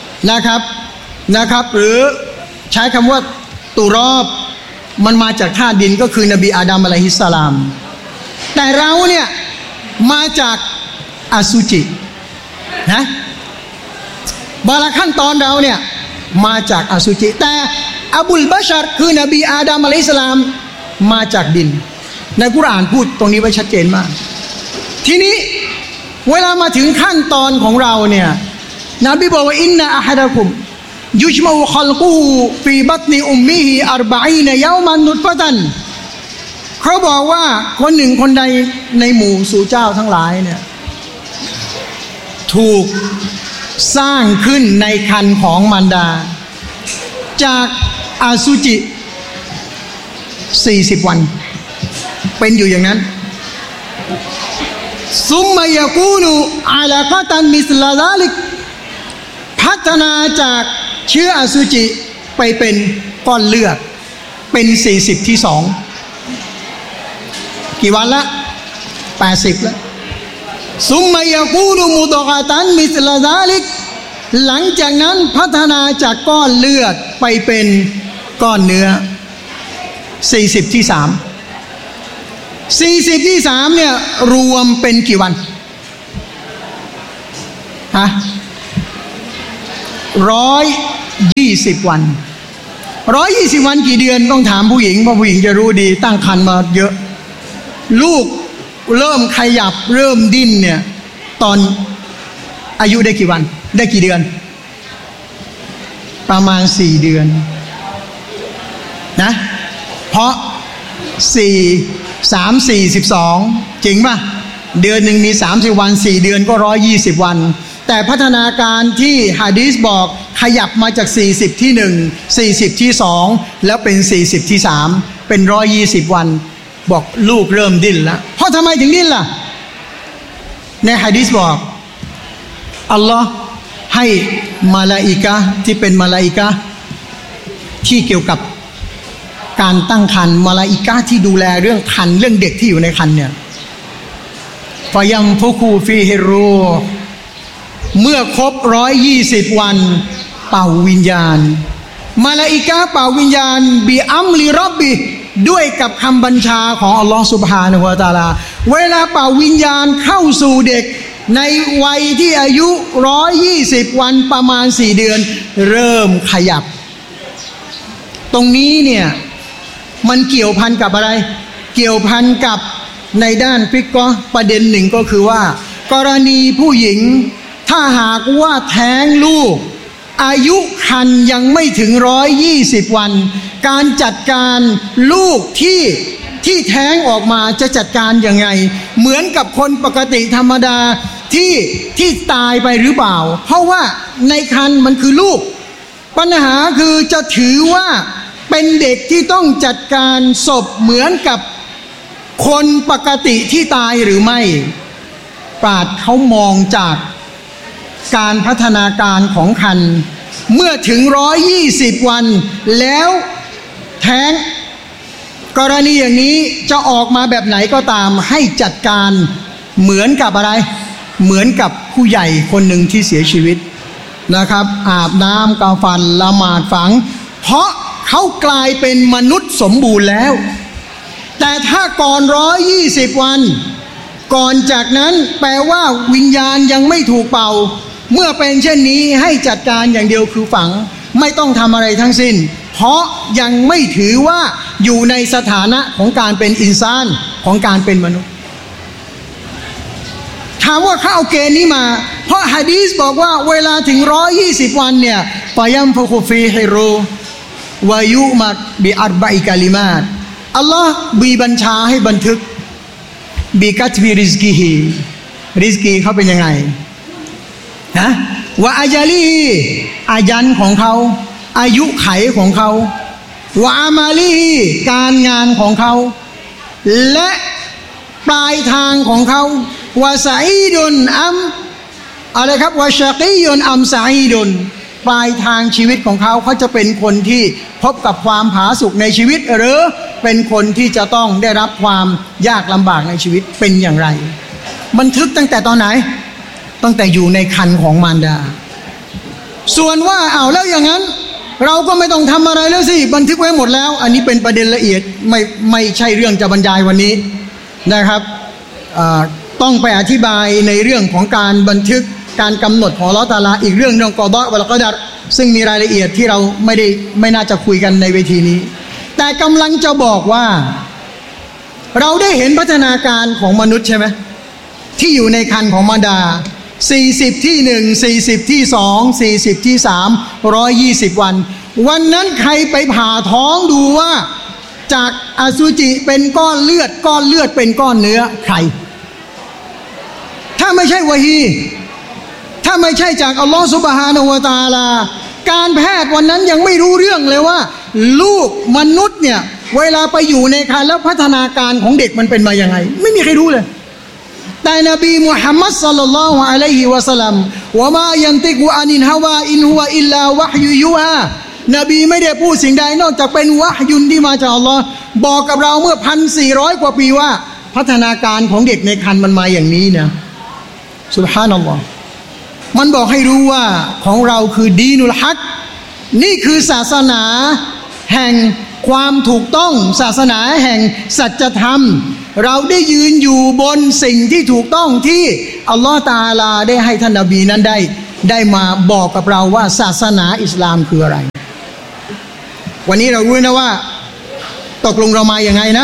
นะครับหรือใช้คำว่าตุรอบมันมาจากธาตุดินก็คือนบีอาดัมอะลัยฮิสสลามแต่เราเนี่ยมาจากอสุจินะบางขั้นตอนเราเนี่ยมาจากอสุจิแต่อบุลบาชัรคือนบีอาดัมอะลัยฮิสสลามมาจากดินในกุรอานพูดตรงนี้ไว้ชัดเจนมากทีนี้เวลามาถึงขั้นตอนของเราเนี่ยนบีบอกว่าอินนะอะฮะดะกุมยุชมะอุคัลกุฮูฟีบัตนิอุมมิฮิ40ยอมันนุตฟะตันเขาบอกว่าคนหนึ่งคนใดในหมู่สู่เจ้าทั้งหลายเนี่ยถูกสร้างขึ้นในครรภ์ของมารดาจากอสุจิ40 วันเป็นอยู่อย่างนั้นซุมมะยะกูนุอะลากะตันมิสลาซาลิกพัฒนาจากเชื้ออสุจิไปเป็นก้อนเลือดเป็น40 ที่ 2กี่วันละ80แล้วซุมมะยะกูนุมุดะกะตันมิสลาซาลิกหลังจากนั้นพัฒนาจากก้อนเลือดไปเป็นก้อนเนื้อ40ที่3เนี่ยรวมเป็นกี่วันฮะ120 วัน120 วันกี่เดือนต้องถามผู้หญิงเพราะผู้หญิงจะรู้ดีตั้งครรภ์มาเยอะลูกเริ่มขยับเริ่มดิ้นเนี่ยตอนอายุได้กี่วันได้กี่เดือนประมาณ4 เดือนนะเพราะ4 3 4 12จริงป่ะเดือนหนึ่งมี30 วัน4 เดือนก็120 วันแต่พัฒนาการที่หะดีษบอกขยับมาจาก40ที่1 40ที่2แล้วเป็น40ที่3เป็น120 วันบอกลูกเริ่มดิ้นแล้วเพราะทำไมถึงดิ้นล่ะในหะดีษบอกอัลลอฮ์ให้มาลาอิกะห์ที่เป็นมาลาอิกะห์ที่เกี่ยวกับการตั้งครรภ์มาลาอิกะห์ที่ดูแลเรื่องครรภ์เรื่องเด็กที่อยู่ในครรภ์เนี่ยฟายัมฟุคูฟีฮิรูห์เมื่อครบ120 วันเป่าวิญญาณมาลาอิกะห์เป่าวิญญาณบิอัมลิร็อบบิด้วยกับคำบัญชาของอัลลอฮฺซุบฮานะฮูวะตะอาลาเวลาเป่าวิญญาณเข้าสู่เด็กในวัยที่อายุ120 วันประมาณ4 เดือนเริ่มขยับตรงนี้เนี่ยมันเกี่ยวพันกับอะไรเกี่ยวพันกับในด้านฟิกฮ์ประเด็นหนึ่งก็คือว่ากรณีผู้หญิงถ้าหากว่าแท้งลูกอายุครรภ์ยังไม่ถึง120 วันการจัดการลูกที่แท้งออกมาจะจัดการยังไงเหมือนกับคนปกติธรรมดาที่ตายไปหรือเปล่าเพราะว่าในครรภ์มันคือลูกปัญหาคือจะถือว่าเป็นเด็กที่ต้องจัดการศพเหมือนกับคนปกติที่ตายหรือไม่ปราชญ์เขามองจากการพัฒนาการของครรภ์เมื่อถึง120 วันแล้วแท้งกรณีอย่างนี้จะออกมาแบบไหนก็ตามให้จัดการเหมือนกับอะไรเหมือนกับผู้ใหญ่คนหนึ่งที่เสียชีวิตนะครับอาบน้ำกาฟันละหมาดฝังเพราะเขากลายเป็นมนุษย์สมบูรณ์แล้วแต่ถ้าก่อน120 วันก่อนจากนั้นแปลว่าวิญญาณยังไม่ถูกเป่าเมื่อเป็นเช่นนี้ให้จัดการอย่างเดียวคือฝังไม่ต้องทำอะไรทั้งสิ้นเพราะยังไม่ถือว่าอยู่ในสถานะของการเป็นอินซานของการเป็นมนุษย์ถามว่าเขาเอาเกณฑ์นี้มาเพราะหะดีษบอกว่าเวลาถึง120 วันเนี่ยฟายัมฟุคุฟีฮิรูวายุมัดบิอัรบะอิกะลิมาตอัลลอฮ์มีบัญชาให้บันทึกบิกัตบิริซกิฮิริซกีเขาเป็นยังไงนะว่าอาญาลีอายันของเขาอายุไขของเขาว่าอามาลีการงานของเขาและปลายทางของเขาว่าซาอีดุนอัมอะไรครับว่าชากียุนอัมซาอีดุนปลายทางชีวิตของเขาจะเป็นคนที่พบกับความผาสุกในชีวิตหรือเป็นคนที่จะต้องได้รับความยากลำบากในชีวิตเป็นอย่างไรบันทึกตั้งแต่ตอนไหนตั้งแต่อยู่ในครรภ์ของมารดาส่วนว่าแล้วอย่างนั้นเราก็ไม่ต้องทำอะไรแล้วสิบันทึกไว้หมดแล้วอันนี้เป็นประเด็นละเอียดไม่ใช่เรื่องจะบรรยายวันนี้นะครับต้องไปอธิบายในเรื่องของการบันทึกการกำหนดของอัลเลาะห์ตะอาลาอีกเรื่องนึงกอฎอวัลกอดัรซึ่งมีรายละเอียดที่เราไม่น่าจะคุยกันในเวทีนี้แต่กำลังจะบอกว่าเราได้เห็นพัฒนาการของมนุษย์ใช่ไหมที่อยู่ในครรภ์ของมารดา40ที่1 40ที่2 40ที่3 120 วันนั้นใครไปผ่าท้องดูว่าจากอสุจิเป็นก้อนเลือดเป็นก้อนเนื้อใครถ้าไม่ใช่วะฮีถ้าไม่ใช่จากอัลลอฮฺซุบฮานะฮูวะตะอาลาการแพทย์วันนั้นยังไม่รู้เรื่องเลยว่าลูกมนุษย์เนี่ยเวลาไปอยู่ในครรภ์แล้วพัฒนาการของเด็กมันเป็นมาอย่างไงไม่มีใครรู้เลยแต่นบีมุฮัมมัดศ็อลลัลลอฮุอะลัยฮิวะซัลลัมวะมายันติกุอานินฮาวาอินฮุวะอิลลาวะฮยุยูฮานบีไม่ได้พูดสิ่งใดนอกจากเป็นวะฮยุนที่มาจากอัลลอฮ์บอกกับเราเมื่อ 1,400 กว่าปีว่าพัฒนาการของเด็กในครรภ์มันมาอย่างนี้นะซุบฮานัลลอฮ์มันบอกให้รู้ว่าของเราคือดีนุลฮักนี่คือศาสนาแห่งความถูกต้องศาสนาแห่งสัจธรรมเราได้ยืนอยู่บนสิ่งที่ถูกต้องที่อัลลอฮฺตะอาลาได้ให้ท่านนบีนั้นได้มาบอกกับเราว่าศาสนาอิสลามคืออะไรวันนี้เรารู้นะว่าตกลงเรามาอย่างไงนะ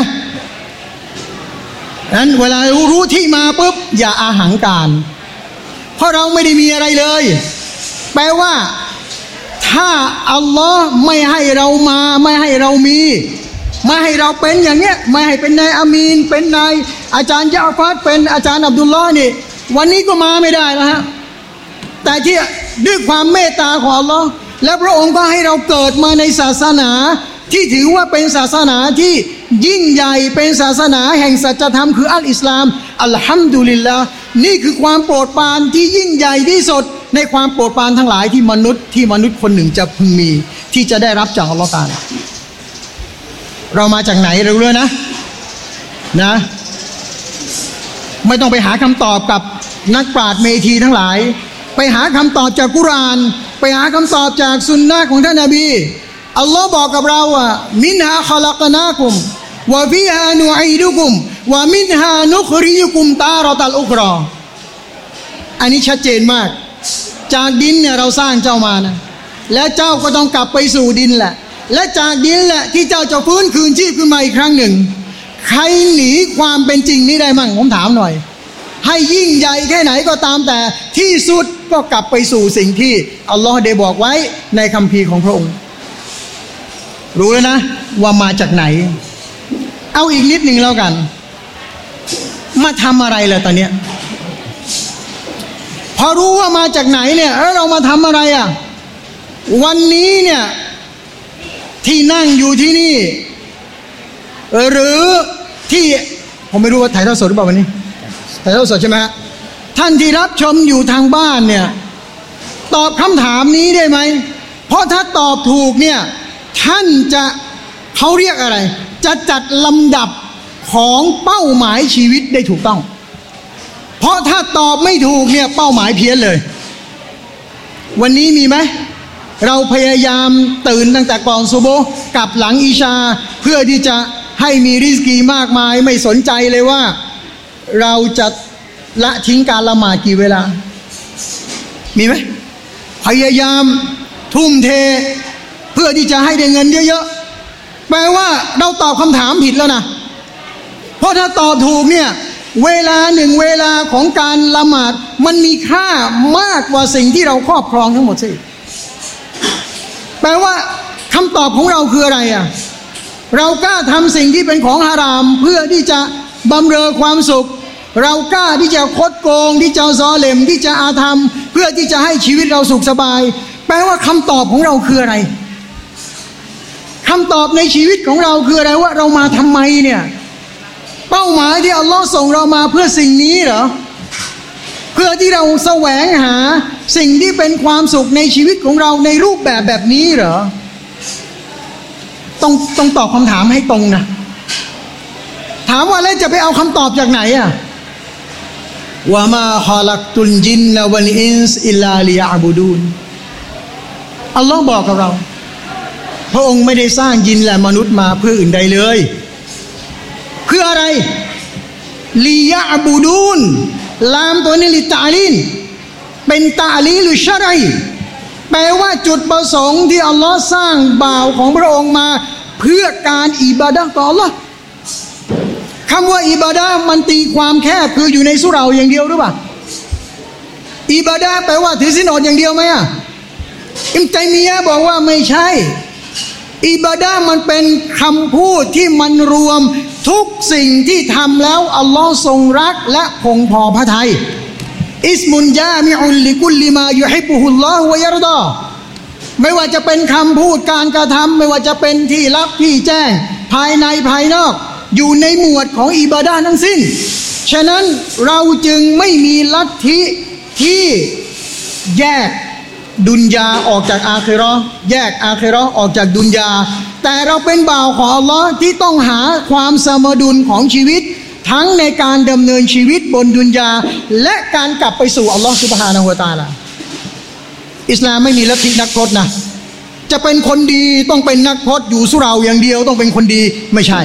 นั้นเวลารู้ที่มาปุ๊บอย่าอาหังการเพราะเราไม่ได้มีอะไรเลยแปลว่าถ้าอัลลอฮ์ไม่ให้เรามาไม่ให้เรามีไม่ให้เราเป็นอย่างเงี้ยไม่ให้เป็นนายอามีนเป็นนายอาจารย์ยะฟัดเป็นอาจารย์อับดุลลอฮ์นี่วันนี้ก็มาไม่ได้แล้วฮะแต่ที่ด้วยความเมตตาของอัลลอฮ์และพระองค์ก็ให้เราเกิดมาในศาสนาที่ถือว่าเป็นศาสนาที่ยิ่งใหญ่เป็นศาสนาแห่งสัจธรรมคืออัลอิสลามอัลฮัมดุลิลลาห์นี่คือความโปรดปรานที่ยิ่งใหญ่ที่สุดในความโปรดปรานทั้งหลายที่มนุษย์คนหนึ่งจะพึงมีที่จะได้รับจากอัลลอฮฺตะอาลาเรามาจากไหนเรารู้นะไม่ต้องไปหาคำตอบกับนักปราชญ์เมธีทั้งหลายไปหาคำตอบจากกุรอานไปหาคำตอบจากสุนนะของท่านนบีอัลลอฮ์บอกกับเราว่ามินฮาคอลักนาคุมวะฟิฮานุอีดุคุมวะมินฮานุคริยุคุมตารอตัลอุกรออันนี้ชัดเจนมากจากดินเนี่ยเราสร้างเจ้ามานะและเจ้าก็ต้องกลับไปสู่ดินแหละและจากดินแหละที่เจ้าจะฟื้นคืนชีพขึ้นมาอีกครั้งหนึ่งใครหนีความเป็นจริงนี้ได้มั่งผมถามหน่อยให้ยิ่งใหญ่แค่ไหนก็ตามแต่ที่สุดก็กลับไปสู่สิ่งที่อัลลอฮ์ได้บอกไว้ในคัมภีร์ของพระองค์รู้แล้วนะว่ามาจากไหนเอาอีกนิดหนึ่งแล้วกันมาทำอะไรล่ะตอนเนี้ยพอรู้ว่ามาจากไหนเนี่ยเรามาทำอะไรอ่ะวันนี้เนี่ยที่นั่งอยู่ที่นี่หรือที่ผมไม่รู้ว่าถ่ายทอดสดหรือเปล่าวันนี้ถ่ายทอดสดใช่ไหมฮะท่านที่รับชมอยู่ทางบ้านเนี่ยตอบคำถามนี้ได้ไหมเพราะถ้าตอบถูกเนี่ยท่านจะเขาเรียกอะไรจะจัดลำดับของเป้าหมายชีวิตได้ถูกต้องเพราะถ้าตอบไม่ถูกเนี่ยเป้าหมายเพี้ยนเลยวันนี้มีไหมเราพยายามตื่นตั้งแต่ก่อนซุบฮ์กับหลังอิชาเพื่อที่จะให้มีริสกีมากมายไม่สนใจเลยว่าเราจะละทิ้งการละหมาดกี่เวลามีไหมพยายามทุ่มเทเพื่อที่จะให้ได้เงินเยอะๆแปลว่าเราตอบคำถามผิดแล้วนะเพราะถ้าตอบถูกเนี่ยเวลาหนึ่งเวลาของการละหมาดมันมีค่ามากกว่าสิ่งที่เราครอบครองทั้งหมดสิแปลว่าคำตอบของเราคืออะไรอ่ะเรากล้าทำสิ่งที่เป็นของฮารามเพื่อที่จะบำเรอความสุขเรากล้าที่จะคดโกงที่จะซอเลมที่จะอาธรรมเพื่อที่จะให้ชีวิตเราสุขสบายแปลว่าคำตอบของเราคืออะไรคำตอบในชีวิตของเราคืออะไรว่าเรามาทำไมเนี่ยเป้าหมายที่อัลลอฮ์ส่งเรามาเพื่อสิ่งนี้เหรอเพื่อที่เราแสวงหาสิ่งที่เป็นความสุขในชีวิตของเราในรูปแบบนี้เหรอต้องตอบคำถามให้ตรงนะถามว่าแล้วจะไปเอาคำตอบจากไหนอ่ะวะมาคอลักตุลจินนะวัลอินส์อิลลาลิยะบุดูนอัลลอฮ์บอกกับเราพระองค์ไม่ได้สร้างยินและมนุษย์มาเพื่ออื่นใดเลยเพื่ออะไรลิยะบุดูนลามตัวนี้ลิตาลีนเป็นตาลีลุชะรัยแปลว่าจุดประสงค์ที่อัลลอฮ์สร้างบ่าวของพระองค์มาเพื่อการอิบาดะห์ต่ออัลลอฮ์คำว่าอิบาดะห์มันตีความแคบคืออยู่ในสุเราะห์อย่างเดียวหรือเปล่าอิบาดะห์แปลว่าถือศีลอดอย่างเดียวไหมอ่ะอิมตัยมียะห์บอกว่าไม่ใช่อิบาดะห์มันเป็นคำพูดที่มันรวมทุกสิ่งที่ทำแล้วอัลลอฮ์ทรงรักและคงพอพระทัยอิสมุนญามิอุลลิกุลลิมายุฮิบบุฮุลลอฮุวะยัรฎอไม่ว่าจะเป็นคำพูดการกระทำไม่ว่าจะเป็นที่ลับที่แจ้งภายในภายนอกอยู่ในหมวดของอิบาดะห์ทั้งสิ้นฉะนั้นเราจึงไม่มีลัทธิที่แยกดุนยาออกจากอาคิเราะห์แยกอาคิเราะห์ออกจากดุนยาแต่เราเป็นบ่าวของอัลลอฮ์ที่ต้องหาความสมดุลของชีวิตทั้งในการดำเนินชีวิตบนดุนยาและการกลับไปสู่อัลลอฮ์ซุบฮานะฮูวะตะอาลาอิสลามไม่มีลัทธินักพรตนะจะเป็นคนดีต้องเป็นนักพจน์อยู่สุเหร่าอย่างเดียวต้องเป็นคนดีไม่ใช่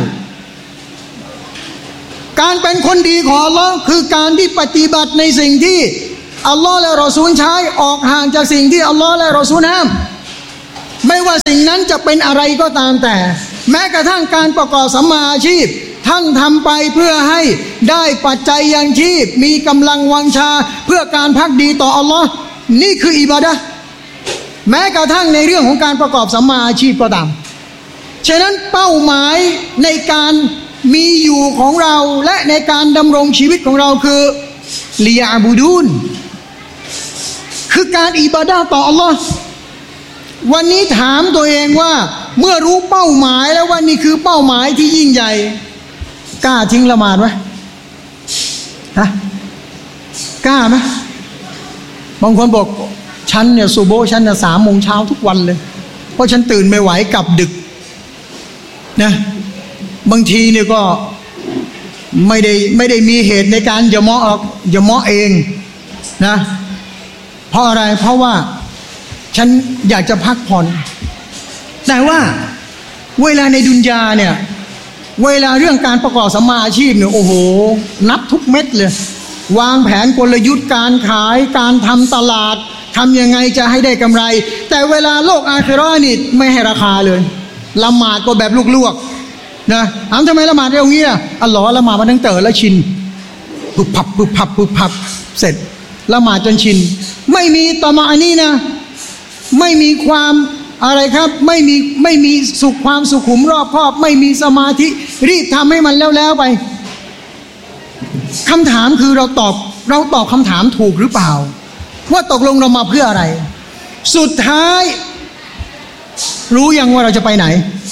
การเป็นคนดีของอัลลอฮ์คือการที่ปฏิบัติในสิ่งที่อัลลอฮ์และรอซูลใช้ออกห่างจากสิ่งที่อัลลอฮ์และรอซูลห้ามไม่ว่าสิ่งนั้นจะเป็นอะไรก็ตามแต่แม้กระทั่งการประกอบสัมมาอาชีพท่านทำไปเพื่อให้ได้ปัจจัยยังชีพมีกำลังวังชาเพื่อการภักดีต่ออัลลอฮ์นี่คืออิบาดะห์แม้กระทั่งในเรื่องของการประกอบสัมมาอาชีพก็ตามฉะนั้นเป้าหมายในการมีอยู่ของเราและในการดำรงชีวิตของเราคือลิยะบูดูนคือการอิบาดะห์ต่ออัลลอฮ์วันนี้ถามตัวเองว่าเมื่อรู้เป้าหมายแล้วว่านี่คือเป้าหมายที่ยิ่งใหญ่กล้าทิ้งละหมาดไหมฮะกล้าไหมบางคนบอกฉันเนี่ยซุโบฉันเนี่ย3 โมงเช้าทุกวันเลยเพราะฉันตื่นไม่ไหวกลับดึกนะบางทีเนี่ยก็ไม่ได้มีเหตุในการอย่าเมาะเองนะเพราะอะไรเพราะว่าฉันอยากจะพักผ่อนแต่ว่าเวลาในดุนยาเนี่ยเวลาเรื่องการประกอบสัมมาอาชีพเนี่ยโอ้โหนับทุกเม็ดเลยวางแผนกลยุทธ์การขายการทำตลาดทำยังไงจะให้ได้กำไรแต่เวลาโลกอาคิเราะห์นี่ไม่ให้ราคาเลยละหมาดก็แบบลวกๆนะถามทำไมละหมาดอย่างนี้อัลลอฮ์ละหมาดมาตั้งแต่แล้วชินปุบพับปุบพับปุบพับเสร็จละหมาดจนชินไม่มีตะมะอันนี้นะไม่มีความอะไรครับไม่มีสุขความสุขุมรอบคอบไม่มีสมาธิรีบทำให้มันแล้วไปคำถามคือเราตอบคำถามถูกหรือเปล่าว่าตกลงเรามาเพื่ออะไรสุดท้ายรู้ยังว่าเราจะไปไหน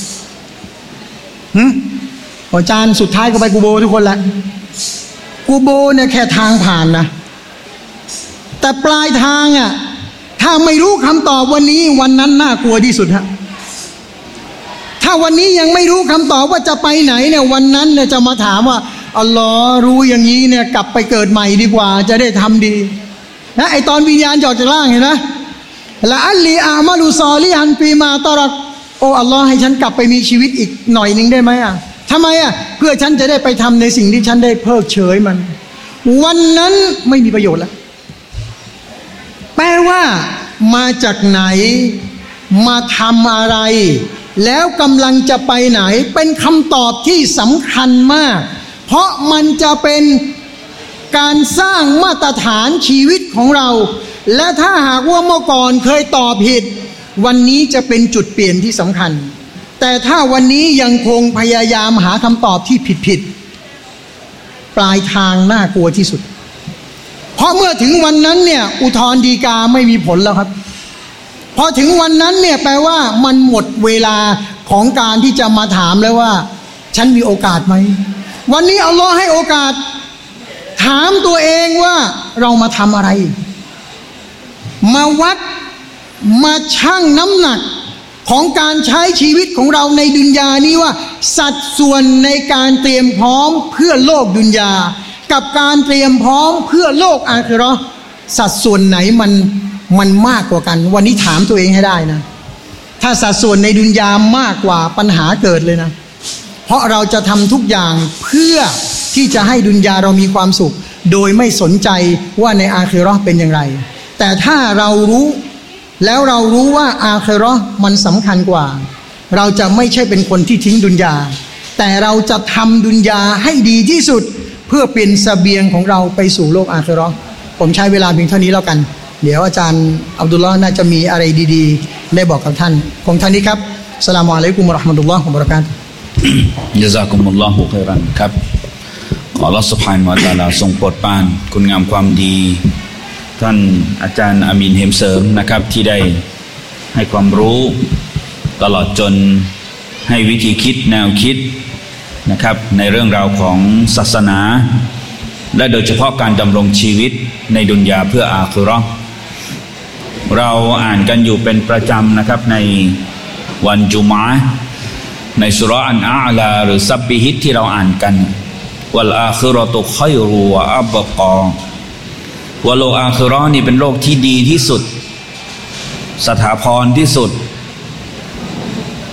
อาจารย์สุดท้ายก็ไปกูโบทุกคนแหละกูโบเนี่ยแค่ทางผ่านนะแต่ปลายทางอ่ะถ้าไม่รู้คำตอบวันนี้วันนั้นน่ากลัวที่สุดฮะถ้าวันนี้ยังไม่รู้คำตอบว่าจะไปไหนเนี่ยวันนั้นเนี่ยจะมาถามว่าอัลลอฮ์รู้อย่างนี้เนี่ยกลับไปเกิดใหม่ดีกว่าจะได้ทำดีนะไอตอนวิญญาณออกจากร่างเห็นนะละอัลลีอามาลุซอลิฮันปีมาตรักโอ้อัลลอฮ์ให้ฉันกลับไปมีชีวิตอีกหน่อยนึงได้ไหมอ่ะทำไมอ่ะเพื่อฉันจะได้ไปทำในสิ่งที่ฉันได้เพิกเฉยมันวันนั้นไม่มีประโยชน์แล้วแปลว่ามาจากไหนมาทำอะไรแล้วกำลังจะไปไหนเป็นคำตอบที่สำคัญมากเพราะมันจะเป็นการสร้างมาตรฐานชีวิตของเราและถ้าหากว่าเมื่อก่อนเคยตอบผิดวันนี้จะเป็นจุดเปลี่ยนที่สำคัญแต่ถ้าวันนี้ยังคงพยายามหาคำตอบที่ผิดปลายทางน่ากลัวที่สุดเพราะเมื่อถึงวันนั้นเนี่ยอุทธรณ์ฎีกาไม่มีผลแล้วครับพอถึงวันนั้นเนี่ยแปลว่ามันหมดเวลาของการที่จะมาถามแล้วว่าฉันมีโอกาสไหมวันนี้อัลลอฮ์ให้โอกาสถามตัวเองว่าเรามาทำอะไรมาวัดมาชั่งน้ำหนักของการใช้ชีวิตของเราในดุนยานี้ว่าสัดส่วนในการเตรียมพร้อมเพื่อโลกดุนยากับการเตรียมพร้อมเพื่อโลกอาคิเราะห์สัดส่วนไหนมันมากกว่ากันวันนี้ถามตัวเองให้ได้นะถ้าสัดส่วนในดุนยามากกว่าปัญหาเกิดเลยนะเพราะเราจะทำทุกอย่างเพื่อที่จะให้ดุนยาเรามีความสุขโดยไม่สนใจว่าในอาคิเราะห์เป็นอย่างไรแต่ถ้าเรารู้แล้วเรารู้ว่าอาคิเราะห์มันสำคัญกว่าเราจะไม่ใช่เป็นคนที่ทิ้งดุนยาแต่เราจะทำดุนยาให้ดีที่สุดเพื่อเป็นเสบียงของเราไปสู่โลกอาคิเราะห์ผมใช้เวลาเพียงเท่านี้แล้วกันเดี๋ยวอาจารย์อับดุลลอฮ์น่าจะมีอะไรดีๆได้บอกกับท่านของท่านนี้ครับอัสสลามุอะลัยกุมวะเราะห์มะตุลลอฮ์วะบะเราะกาตุฮ์ญะซากุมุลลอฮุค็อยรันครับขออัลเลาะห์ซุบฮานะฮูวะตะอาลาทรงโปรดปรานคุณงามความดีท่านอาจารย์อามีนเฮมเสริมนะครับที่ได้ให้ความรู้ตลอดจนให้วิธีคิดแนวคิดนะครับในเรื่องราวของศาสนาและโดยเฉพาะการดำรงชีวิตในดุนยาเพื่ออาคิเราะห์เราอ่านกันอยู่เป็นประจำนะครับในวันจุมอะห์ในสุเราะห์อันอาลาหรือซับบิฮิตที่เราอ่านกันวัลอาคิเราะตุค็อยรุวะอับกอว่าโลกอาคิเราะห์นี่เป็นโลกที่ดีที่สุดสถาพรที่สุด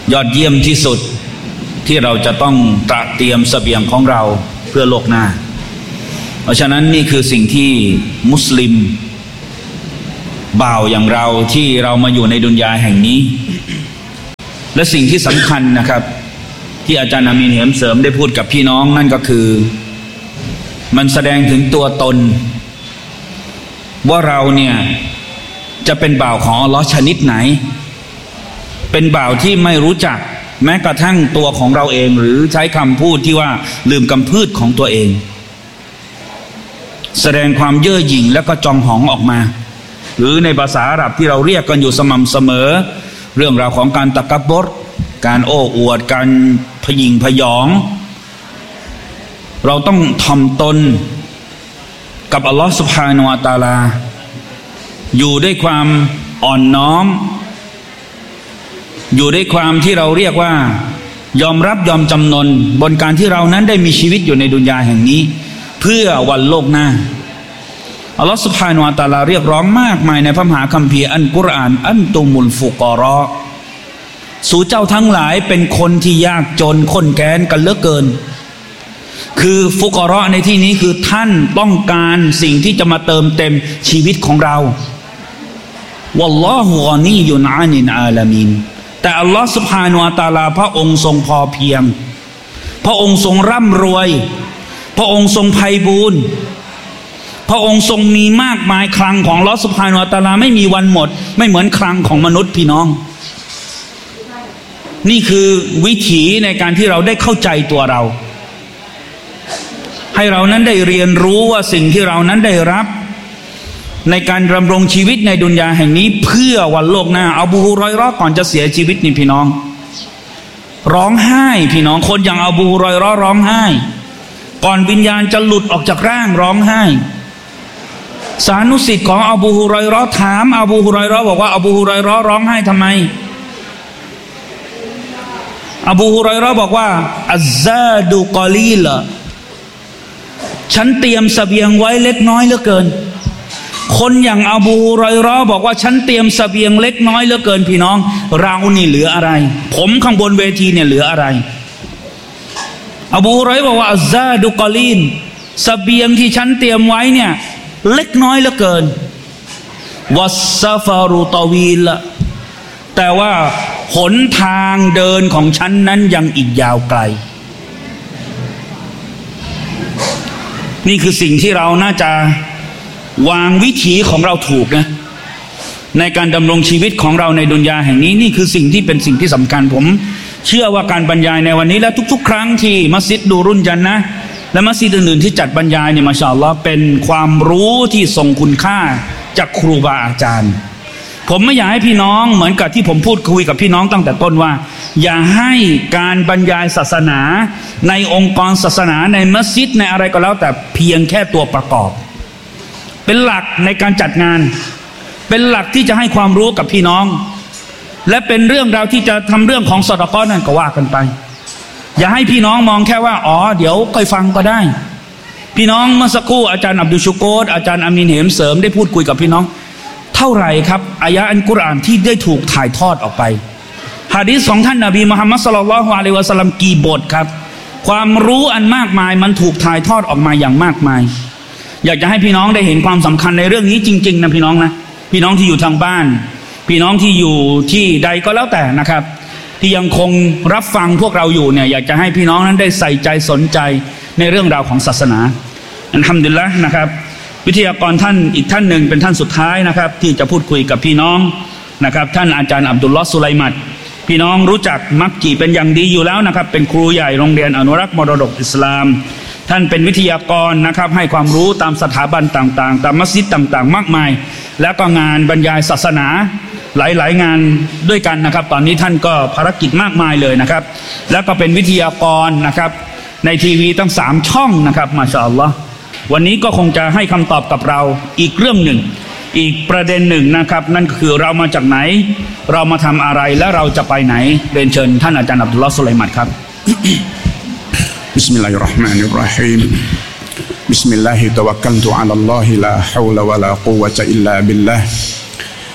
ยอดเยี่ยมที่สุดที่เราจะต้องตระเตรียมเสบียงของเราเพื่อโลกหน้าเพราะฉะนั้นนี่คือสิ่งที่มุสลิมบ่าวอย่างเราที่เรามาอยู่ในดุนยาแห่งนี้และสิ่งที่สำคัญนะครับที่อาจารย์อามีนเหมเสริมได้พูดกับพี่น้องนั่นก็คือมันแสดงถึงตัวตนว่าเราเนี่ยจะเป็นบ่าวของอัลเลาะห์ชนิดไหนเป็นบ่าวที่ไม่รู้จักแม้กระทั่งตัวของเราเองหรือใช้คำพูดที่ว่าลืมกำพืชของตัวเองแสดงความเย่อหยิ่งแล้วก็จองหองออกมาหรือในภาษาอาหรับที่เราเรียกกันอยู่สม่ำเสมอเรื่องราวของการตะกับบรการโอ้อวดการพยิงพยองเราต้องถ่อมตนกับอัลลอฮฺซุบฮานะฮูวะตะอาลาอยู่ด้วยความอ่อนน้อมอยู่ด้วยความที่เราเรียกว่ายอมรับยอมจำนนบนการที่เรานั้นได้มีชีวิตอยู่ในดุนยาแห่งนี้เพื่อวันโลกหน้าอัลลอฮฺซุบฮานะฮูวะตะอาลาเรียกร้องมากมายในพระมหาคัมภีร์อัลกุรอานอันตุมุลฟุกอรอสู่เจ้าทั้งหลายเป็นคนที่ยากจนข้นแค้นกันเหลือเกินคือฟุกอรอในที่นี้คือท่านต้องการสิ่งที่จะมาเติมเต็มชีวิตของเราวัลลอฮุกอนียุนอานินอาลามีนแต่อัลลอฮฺซุบฮานะฮูวะตะอาลาพระองค์ทรงพอเพียงพระองค์ทรงร่ำรวยพระองค์ทรงไพบูลย์พระองค์ทรงมีมากมายคลังของอัลเลาะห์ซุบฮานะฮูวะตะอาลาไม่มีวันหมดไม่เหมือนคลังของมนุษย์พี่น้องนี่คือวิถีในการที่เราได้เข้าใจตัวเราให้เรานั้นได้เรียนรู้ว่าสิ่งที่เรานั้นได้รับในการดำรงชีวิตในดุนยาแห่งนี้เพื่อวันโลกหน้าอบูฮุรอยเราะห์ก่อนจะเสียชีวิตนี่พี่น้องร้องไห้พี่น้องคนอย่างอบูฮุรอยเราะห์ร้องไห้ก่อนวิญญาณจะหลุดออกจากร่างร้องไห้สานุสิทธิ์ของอบูฮุรอยเราะห์ถามอบูฮุรอยเราะห์บอกว่าอบูฮุรอยเราะห์ร้องไห้ทำไมอบูฮุรอยเราะห์บอกว่าอัซซาดุกอลีลฉันเตรียมเสบียงไว้เล็กน้อยเหลือเกินคนอย่างอบูฮุรอยเราะห์บอกว่าฉันเตรียมเสบียงเล็กน้อยเหลือเกินพี่น้องเรานี่เหลืออะไรผมข้างบนเวทีเนี่ยเหลืออะไรอบูฮุรอยเราะห์บอกว่าอัซซาดุกอลีลเสบียงที่ฉันเตรียมไว้เนี่ยเล็กน้อยเหลือเกินวัสซาฟารุตอวีลแต่ว่าหนทางเดินของฉันนั้นยังอีกยาวไกลนี่คือสิ่งที่เราน่าจะวางวิถีของเราถูกนะในการดำรงชีวิตของเราในดุนยาแห่งนี้นี่คือสิ่งที่เป็นสิ่งที่สำคัญผมเชื่อว่าการบรรยายในวันนี้และทุกๆครั้งที่มัสยิดดูรุนจันนะและมัสยิดอื่นๆที่จัดบรรยายเนี่ยมาชาอัลลอฮ์เป็นความรู้ที่ทรงคุณค่าจากครูบาอาจารย์ผมไม่อยากให้พี่น้องเหมือนกับที่ผมพูดคุยกับพี่น้องตั้งแต่ต้นว่าอย่าให้การบรรยายศาสนาในองค์กรศาสนาในมัสยิดในอะไรก็แล้วแต่เพียงแค่ตัวประกอบเป็นหลักในการจัดงานเป็นหลักที่จะให้ความรู้กับพี่น้องและเป็นเรื่องราวที่จะทำเรื่องของซอดาเกาะนั่นก็ว่ากันไปอย่าให้พี่น้องมองแค่ว่าอ๋อเดี๋ยวค่อยฟังก็ได้พี่น้องเมื่อสักครู่อาจารย์อับดุลชุโกรอาจารย์อามีนเหมเสริมได้พูดคุยกับพี่น้องเท่าไหร่ครับอายะห์อัลกุรอานที่ได้ถูกถ่ายทอดออกไปหะดีษของท่านนบีมุฮัมมัดศ็อลลัลลอฮุอะลัยฮิวะซัลลัมกี่บทครับความรู้อันมากมายมันถูกถ่ายทอดออกมาอย่างมากมายอยากจะให้พี่น้องได้เห็นความสำคัญในเรื่องนี้จริงๆนะพี่น้องนะพี่น้องที่อยู่ทางบ้านพี่น้องที่อยู่ที่ใดก็แล้วแต่นะครับที่ยังคงรับฟังพวกเราอยู่เนี่ยอยากจะให้พี่น้องนั้นได้ใส่ใจสนใจในเรื่องราวของศาสนาอัลฮัมดุลิลละห์นะครับวิทยากรท่านอีกท่านหนึ่งเป็นท่านสุดท้ายนะครับที่จะพูดคุยกับพี่น้องนะครับท่านอาจารย์อับดุลลอฮ์สุไลมัดพี่น้องรู้จักมักจีเป็นอย่างดีอยู่แล้วนะครับเป็นครูใหญ่โรงเรียนอนุรักษ์มรดกอิสลามท่านเป็นวิทยากรนะครับให้ความรู้ตามสถาบันต่างๆตามมัสยิดต่างๆมากมายแล้วก็งานบรรยายศาสนาหลายๆงานด้วยกันนะครับตอนนี้ท่านก็ภารกิจมากมายเลยนะครับแล้วก็เป็นวิทยากรนะครับในทีวีตั้ง3ช่องนะครับมาชาอัลลอฮ์วันนี้ก็คงจะให้คำตอบกับเราอีกเรื่องหนึ่งอีกประเด็นหนึ่งนะครับนั่นก็คือเรามาจากไหนเรามาทำอะไรและเราจะไปไหนเรียนเชิญท่านอาจารย์อับดุลลอฮ์สุไลมัดครับบิสมิลลาฮิรเราะห์มานิรเราะฮีมบิสมิลลาฮิตะวักกัลตุอะลัลลอฮิลาฮาวละวะลากุวะตะอิลลาบิลลาฮ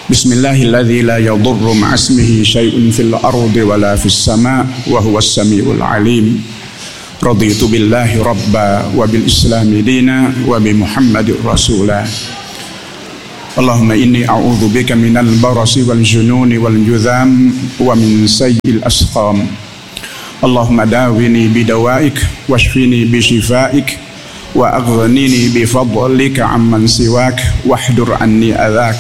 بسم الله الذي لا يضر مع اسمه شيء في الأرض ولا في السماء وهو السميع العليم رضيت بالله ربا وبالإسلام دينا وبمحمد رسولا اللهم إني أعوذ بك من البرص والجنون والجذام ومن سيء الأسقام اللهم داوني بدوائك واشفني بشفائك وأغنني بفضلك عمن سواك واحذر عني أذاك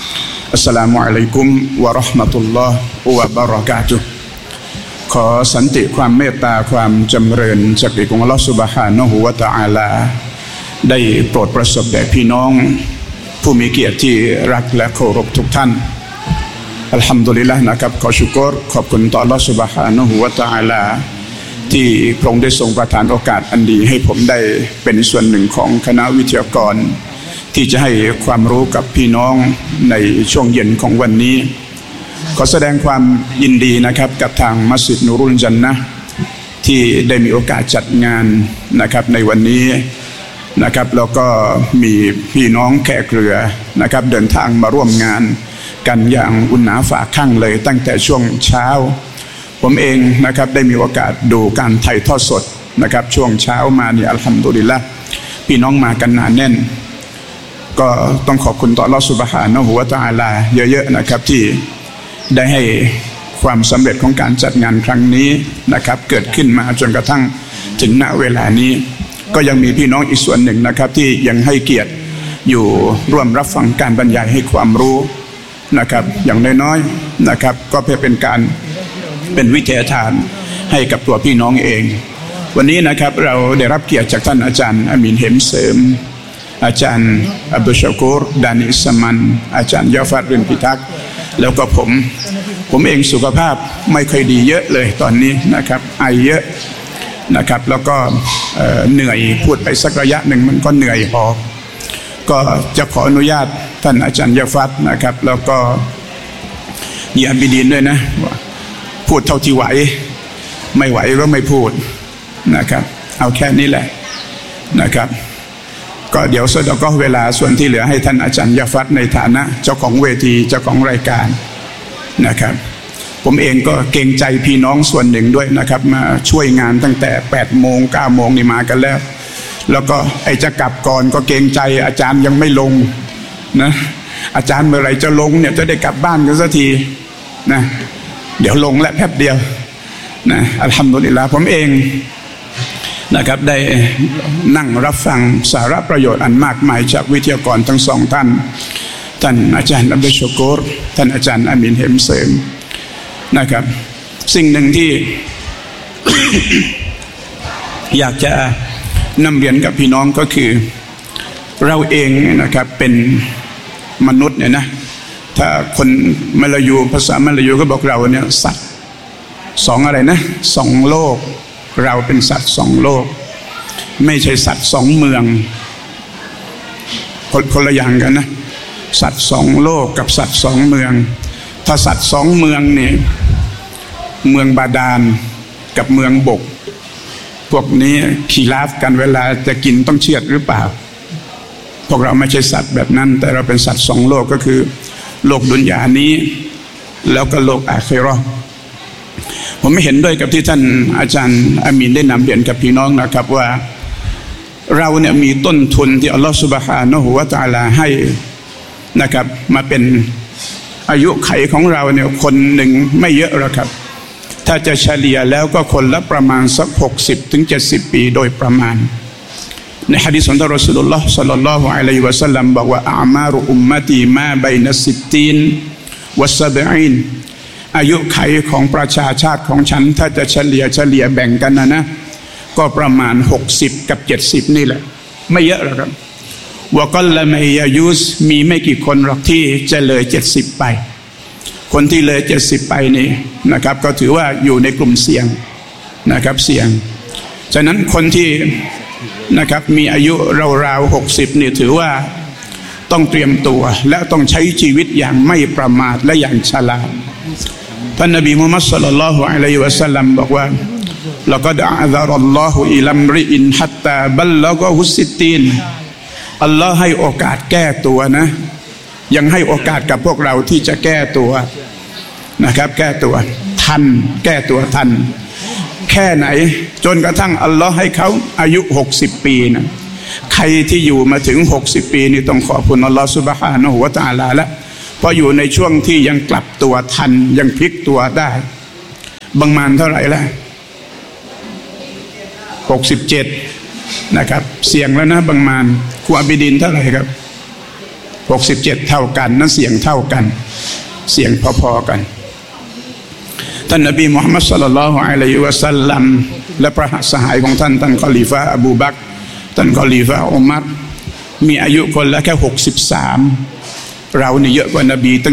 السلام عليكم ورحمة الله وبركاتهขอสันติความเมตตาความจำเริญจากพระองค์อัลเลาะห์ซุบฮานะฮูวะตะอาลาได้โปรดประสบแด่พี่น้องผู้มีเกียรติที่รักและเคารพทุกท่านอัลฮัมดุลิลละห์นะครับขอชุกรขอบคุณต่ออัลเลาะห์ซุบฮานะฮูวะตะอาลาที่พระองค์ได้ทรงประทานโอกาสอันดีให้ผมได้เป็นส่วนหนึ่งของคณะวิทยากรที่จะให้ความรู้กับพี่น้องในช่วงเย็นของวันนี้ขอแสดงความยินดีนะครับกับทางมัสยิดนูรุลจันนะห์ที่ได้มีโอกาสจัดงานนะครับในวันนี้นะครับแล้วก็มีพี่น้องแขกเรือนะครับเดินทางมาร่วมงานกันอย่างอุ่นหนาฝาข้างเลยตั้งแต่ช่วงเช้าผมเองนะครับได้มีโอกาสดูการถ่ายทอดสดนะครับช่วงเช้ามานี่อัลฮัมดุลิลละห์พี่น้องมากันหนาแน่นก็ต้องขอบคุณต่ออัลเลาะห์ซุบฮานะฮูวะตะอาลาเยอะๆนะครับที่ได้ให้ความสำเร็จของการจัดงานครั้งนี้นะครับเกิดขึ้นมาจนกระทั่งถึงณเวลานี้ก็ยังมีพี่น้องอีกส่วนหนึ่งนะครับที่ยังให้เกียรติอยู่ร่วมรับฟังการบรรยายให้ความรู้นะครับอย่างน้อยๆนะครับก็เพื่อเป็นวิทยาทานให้กับตัวพี่น้องเองวันนี้นะครับเราได้รับเกียรติจากท่านอาจารย์อามีนเหมเสริมอาจารย์อับดุลชากูรดานิสมันอาจารย์ยาฟัดรินพิทักษ์แล้วก็ผมเองสุขภาพไม่ค่อยดีเยอะเลยตอนนี้นะครับไอเยอะนะครับแล้วก็เหนื่อยพูดไปสักระยะหนึ่งมันก็เหนื่อยพอก็จะขออนุญาตท่านอาจารย์ยาฟัดนะครับแล้วก็ยาบิดีนด้วยนะพูดเท่าที่ไหวไม่ไหวก็ไม่พูดนะครับเอาแค่นี้แหละนะครับก็เดี๋ยวก็เวลาส่วนที่เหลือให้ท่านอาจารย์ยาฟัดในฐานะเจ้าของเวทีเจ้าของรายการนะครับผมเองก็เกรงใจพี่น้องส่วนหนึ่งด้วยนะครับมาช่วยงานตั้งแต่8 โมง 9 โมงนี่มากันแล้วก็ไอ้จะกลับก่อนก็เกรงใจอาจารย์ยังไม่ลงนะอาจารย์เมื่อไหร่จะลงเนี่ยจะได้กลับบ้านกันสักทีนะเดี๋ยวลงและแป๊บเดียวนะอัลฮัมดุลิลลาห์ผมเองนะครับได้นั่งรับฟังสาระประโยชน์อันมากมายจากวิทยากรทั้งสองท่านอาจารย์อับดุลชากูรท่านอาจารย์อามีนเหมเสริมนะครับสิ่งหนึ่งที่ อยากจะนำเรียนกับพี่น้องก็คือเราเองนะครับเป็นมนุษย์เนี่ยนะถ้าคนมลายูภาษามลายูก็บอกเราเนี่ยสัตว์2อะไรนะ2โลกเราเป็นสัตว์2โลกไม่ใช่สัตว์2เมืองคนละอย่างกันนะสัตว์2โลกกับสัตว์2เมืองถ้าสัตว์2เมืองเนี่ยเมืองบาดาลกับเมืองบกพวกนี้ขีราฟกันเวลาจะกินต้องเชือดหรือเปล่าพวกเราไม่ใช่สัตว์แบบนั้นแต่เราเป็นสัตว์2โลกก็คือโลกดุนยานี้แล้วก็โลกอาคิเราะห์ผมไม่เห็นด้วยกับที่ท่านอาจารย์อามีนได้นำเรียนกับพี่น้องนะครับว่าเราเนี่ยมีต้นทุนที่อัลลอฮฺซุบฮานะฮูวะตะอาลาให้นะครับมาเป็นอายุไขของเราเนี่ยคนหนึ่งไม่เยอะหรอกครับถ้าจะเฉลี่ยแล้วก็คนละประมาณสัก60-70 ปีโดยประมาณในหะดีษของท่านรอซูลุลลอฮ์ศ็อลลัลลอฮุอะลัยฮิวะซัลลัมบอกว่าอามารุอุมมะตีมาบัยนะ60วัสซะบอีนอายุไขของประชาชาติของฉันถ้าจะเฉลี่ยแบ่งกันนะก็ประมาณ60กับ70นี่แหละไม่เยอะหรอกครับวะกัลละมัยยายุสมีไม่กี่คนหรอกที่จะเลย70ไปคนที่เลย70ไปนี่นะครับก็ถือว่าอยู่ในกลุ่มเสี่ยงนะครับเสี่ยงฉะนั้นคนที่นะครับมีอายุราวๆ60นี่ถือว่าต้องเตรียมตัวและต้องใช้ชีวิตอย่างไม่ประมาทและอย่างฉลาดท่านนบีมุฮัมมัดศ็อลลัลลอฮุอะลัยฮิวะซัลลัมบอกว่าละกัดอะซะรัลลอฮุอิลัมริอินฮัตตาบัลละกะฮุสซิตตีนอัลลอฮ์ให้โอกาสแก้ตัวนะยังให้โอกาสกับพวกเราที่จะแก้ตัวนะครับแก้ตัวทันแก้ตัวทันแค่ไหนจนกระทั่งอัลลอฮ์ให้เขาอายุ60 ปีนะใครที่อยู่มาถึง60 ปีนี่ต้องขอบคุณอัลลอฮ์ซุบฮานะฮูวะตะอาลาละเพราะอยู่ในช่วงที่ยังกลับตัวทันยังพลิกตัวได้บางมานเท่าไหร่ละ67นะครับเสี่ยงแล้วนะบางมานครูอับิดินเท่าไหร่ครับ67เท่ากันนั้นเสี่ยงเท่ากันเสี่ยงพอๆกันท่านนบีมุฮัมมัดศ็อลลัลลอฮุอะลัยฮิวะซัลลัมและพระสหายของท่านคอลีฟะห์อบูบักรท่านคอลีฟะห์อุมัรมีอายุคนละแค่63เราเนี่ยเยอะกว่านบี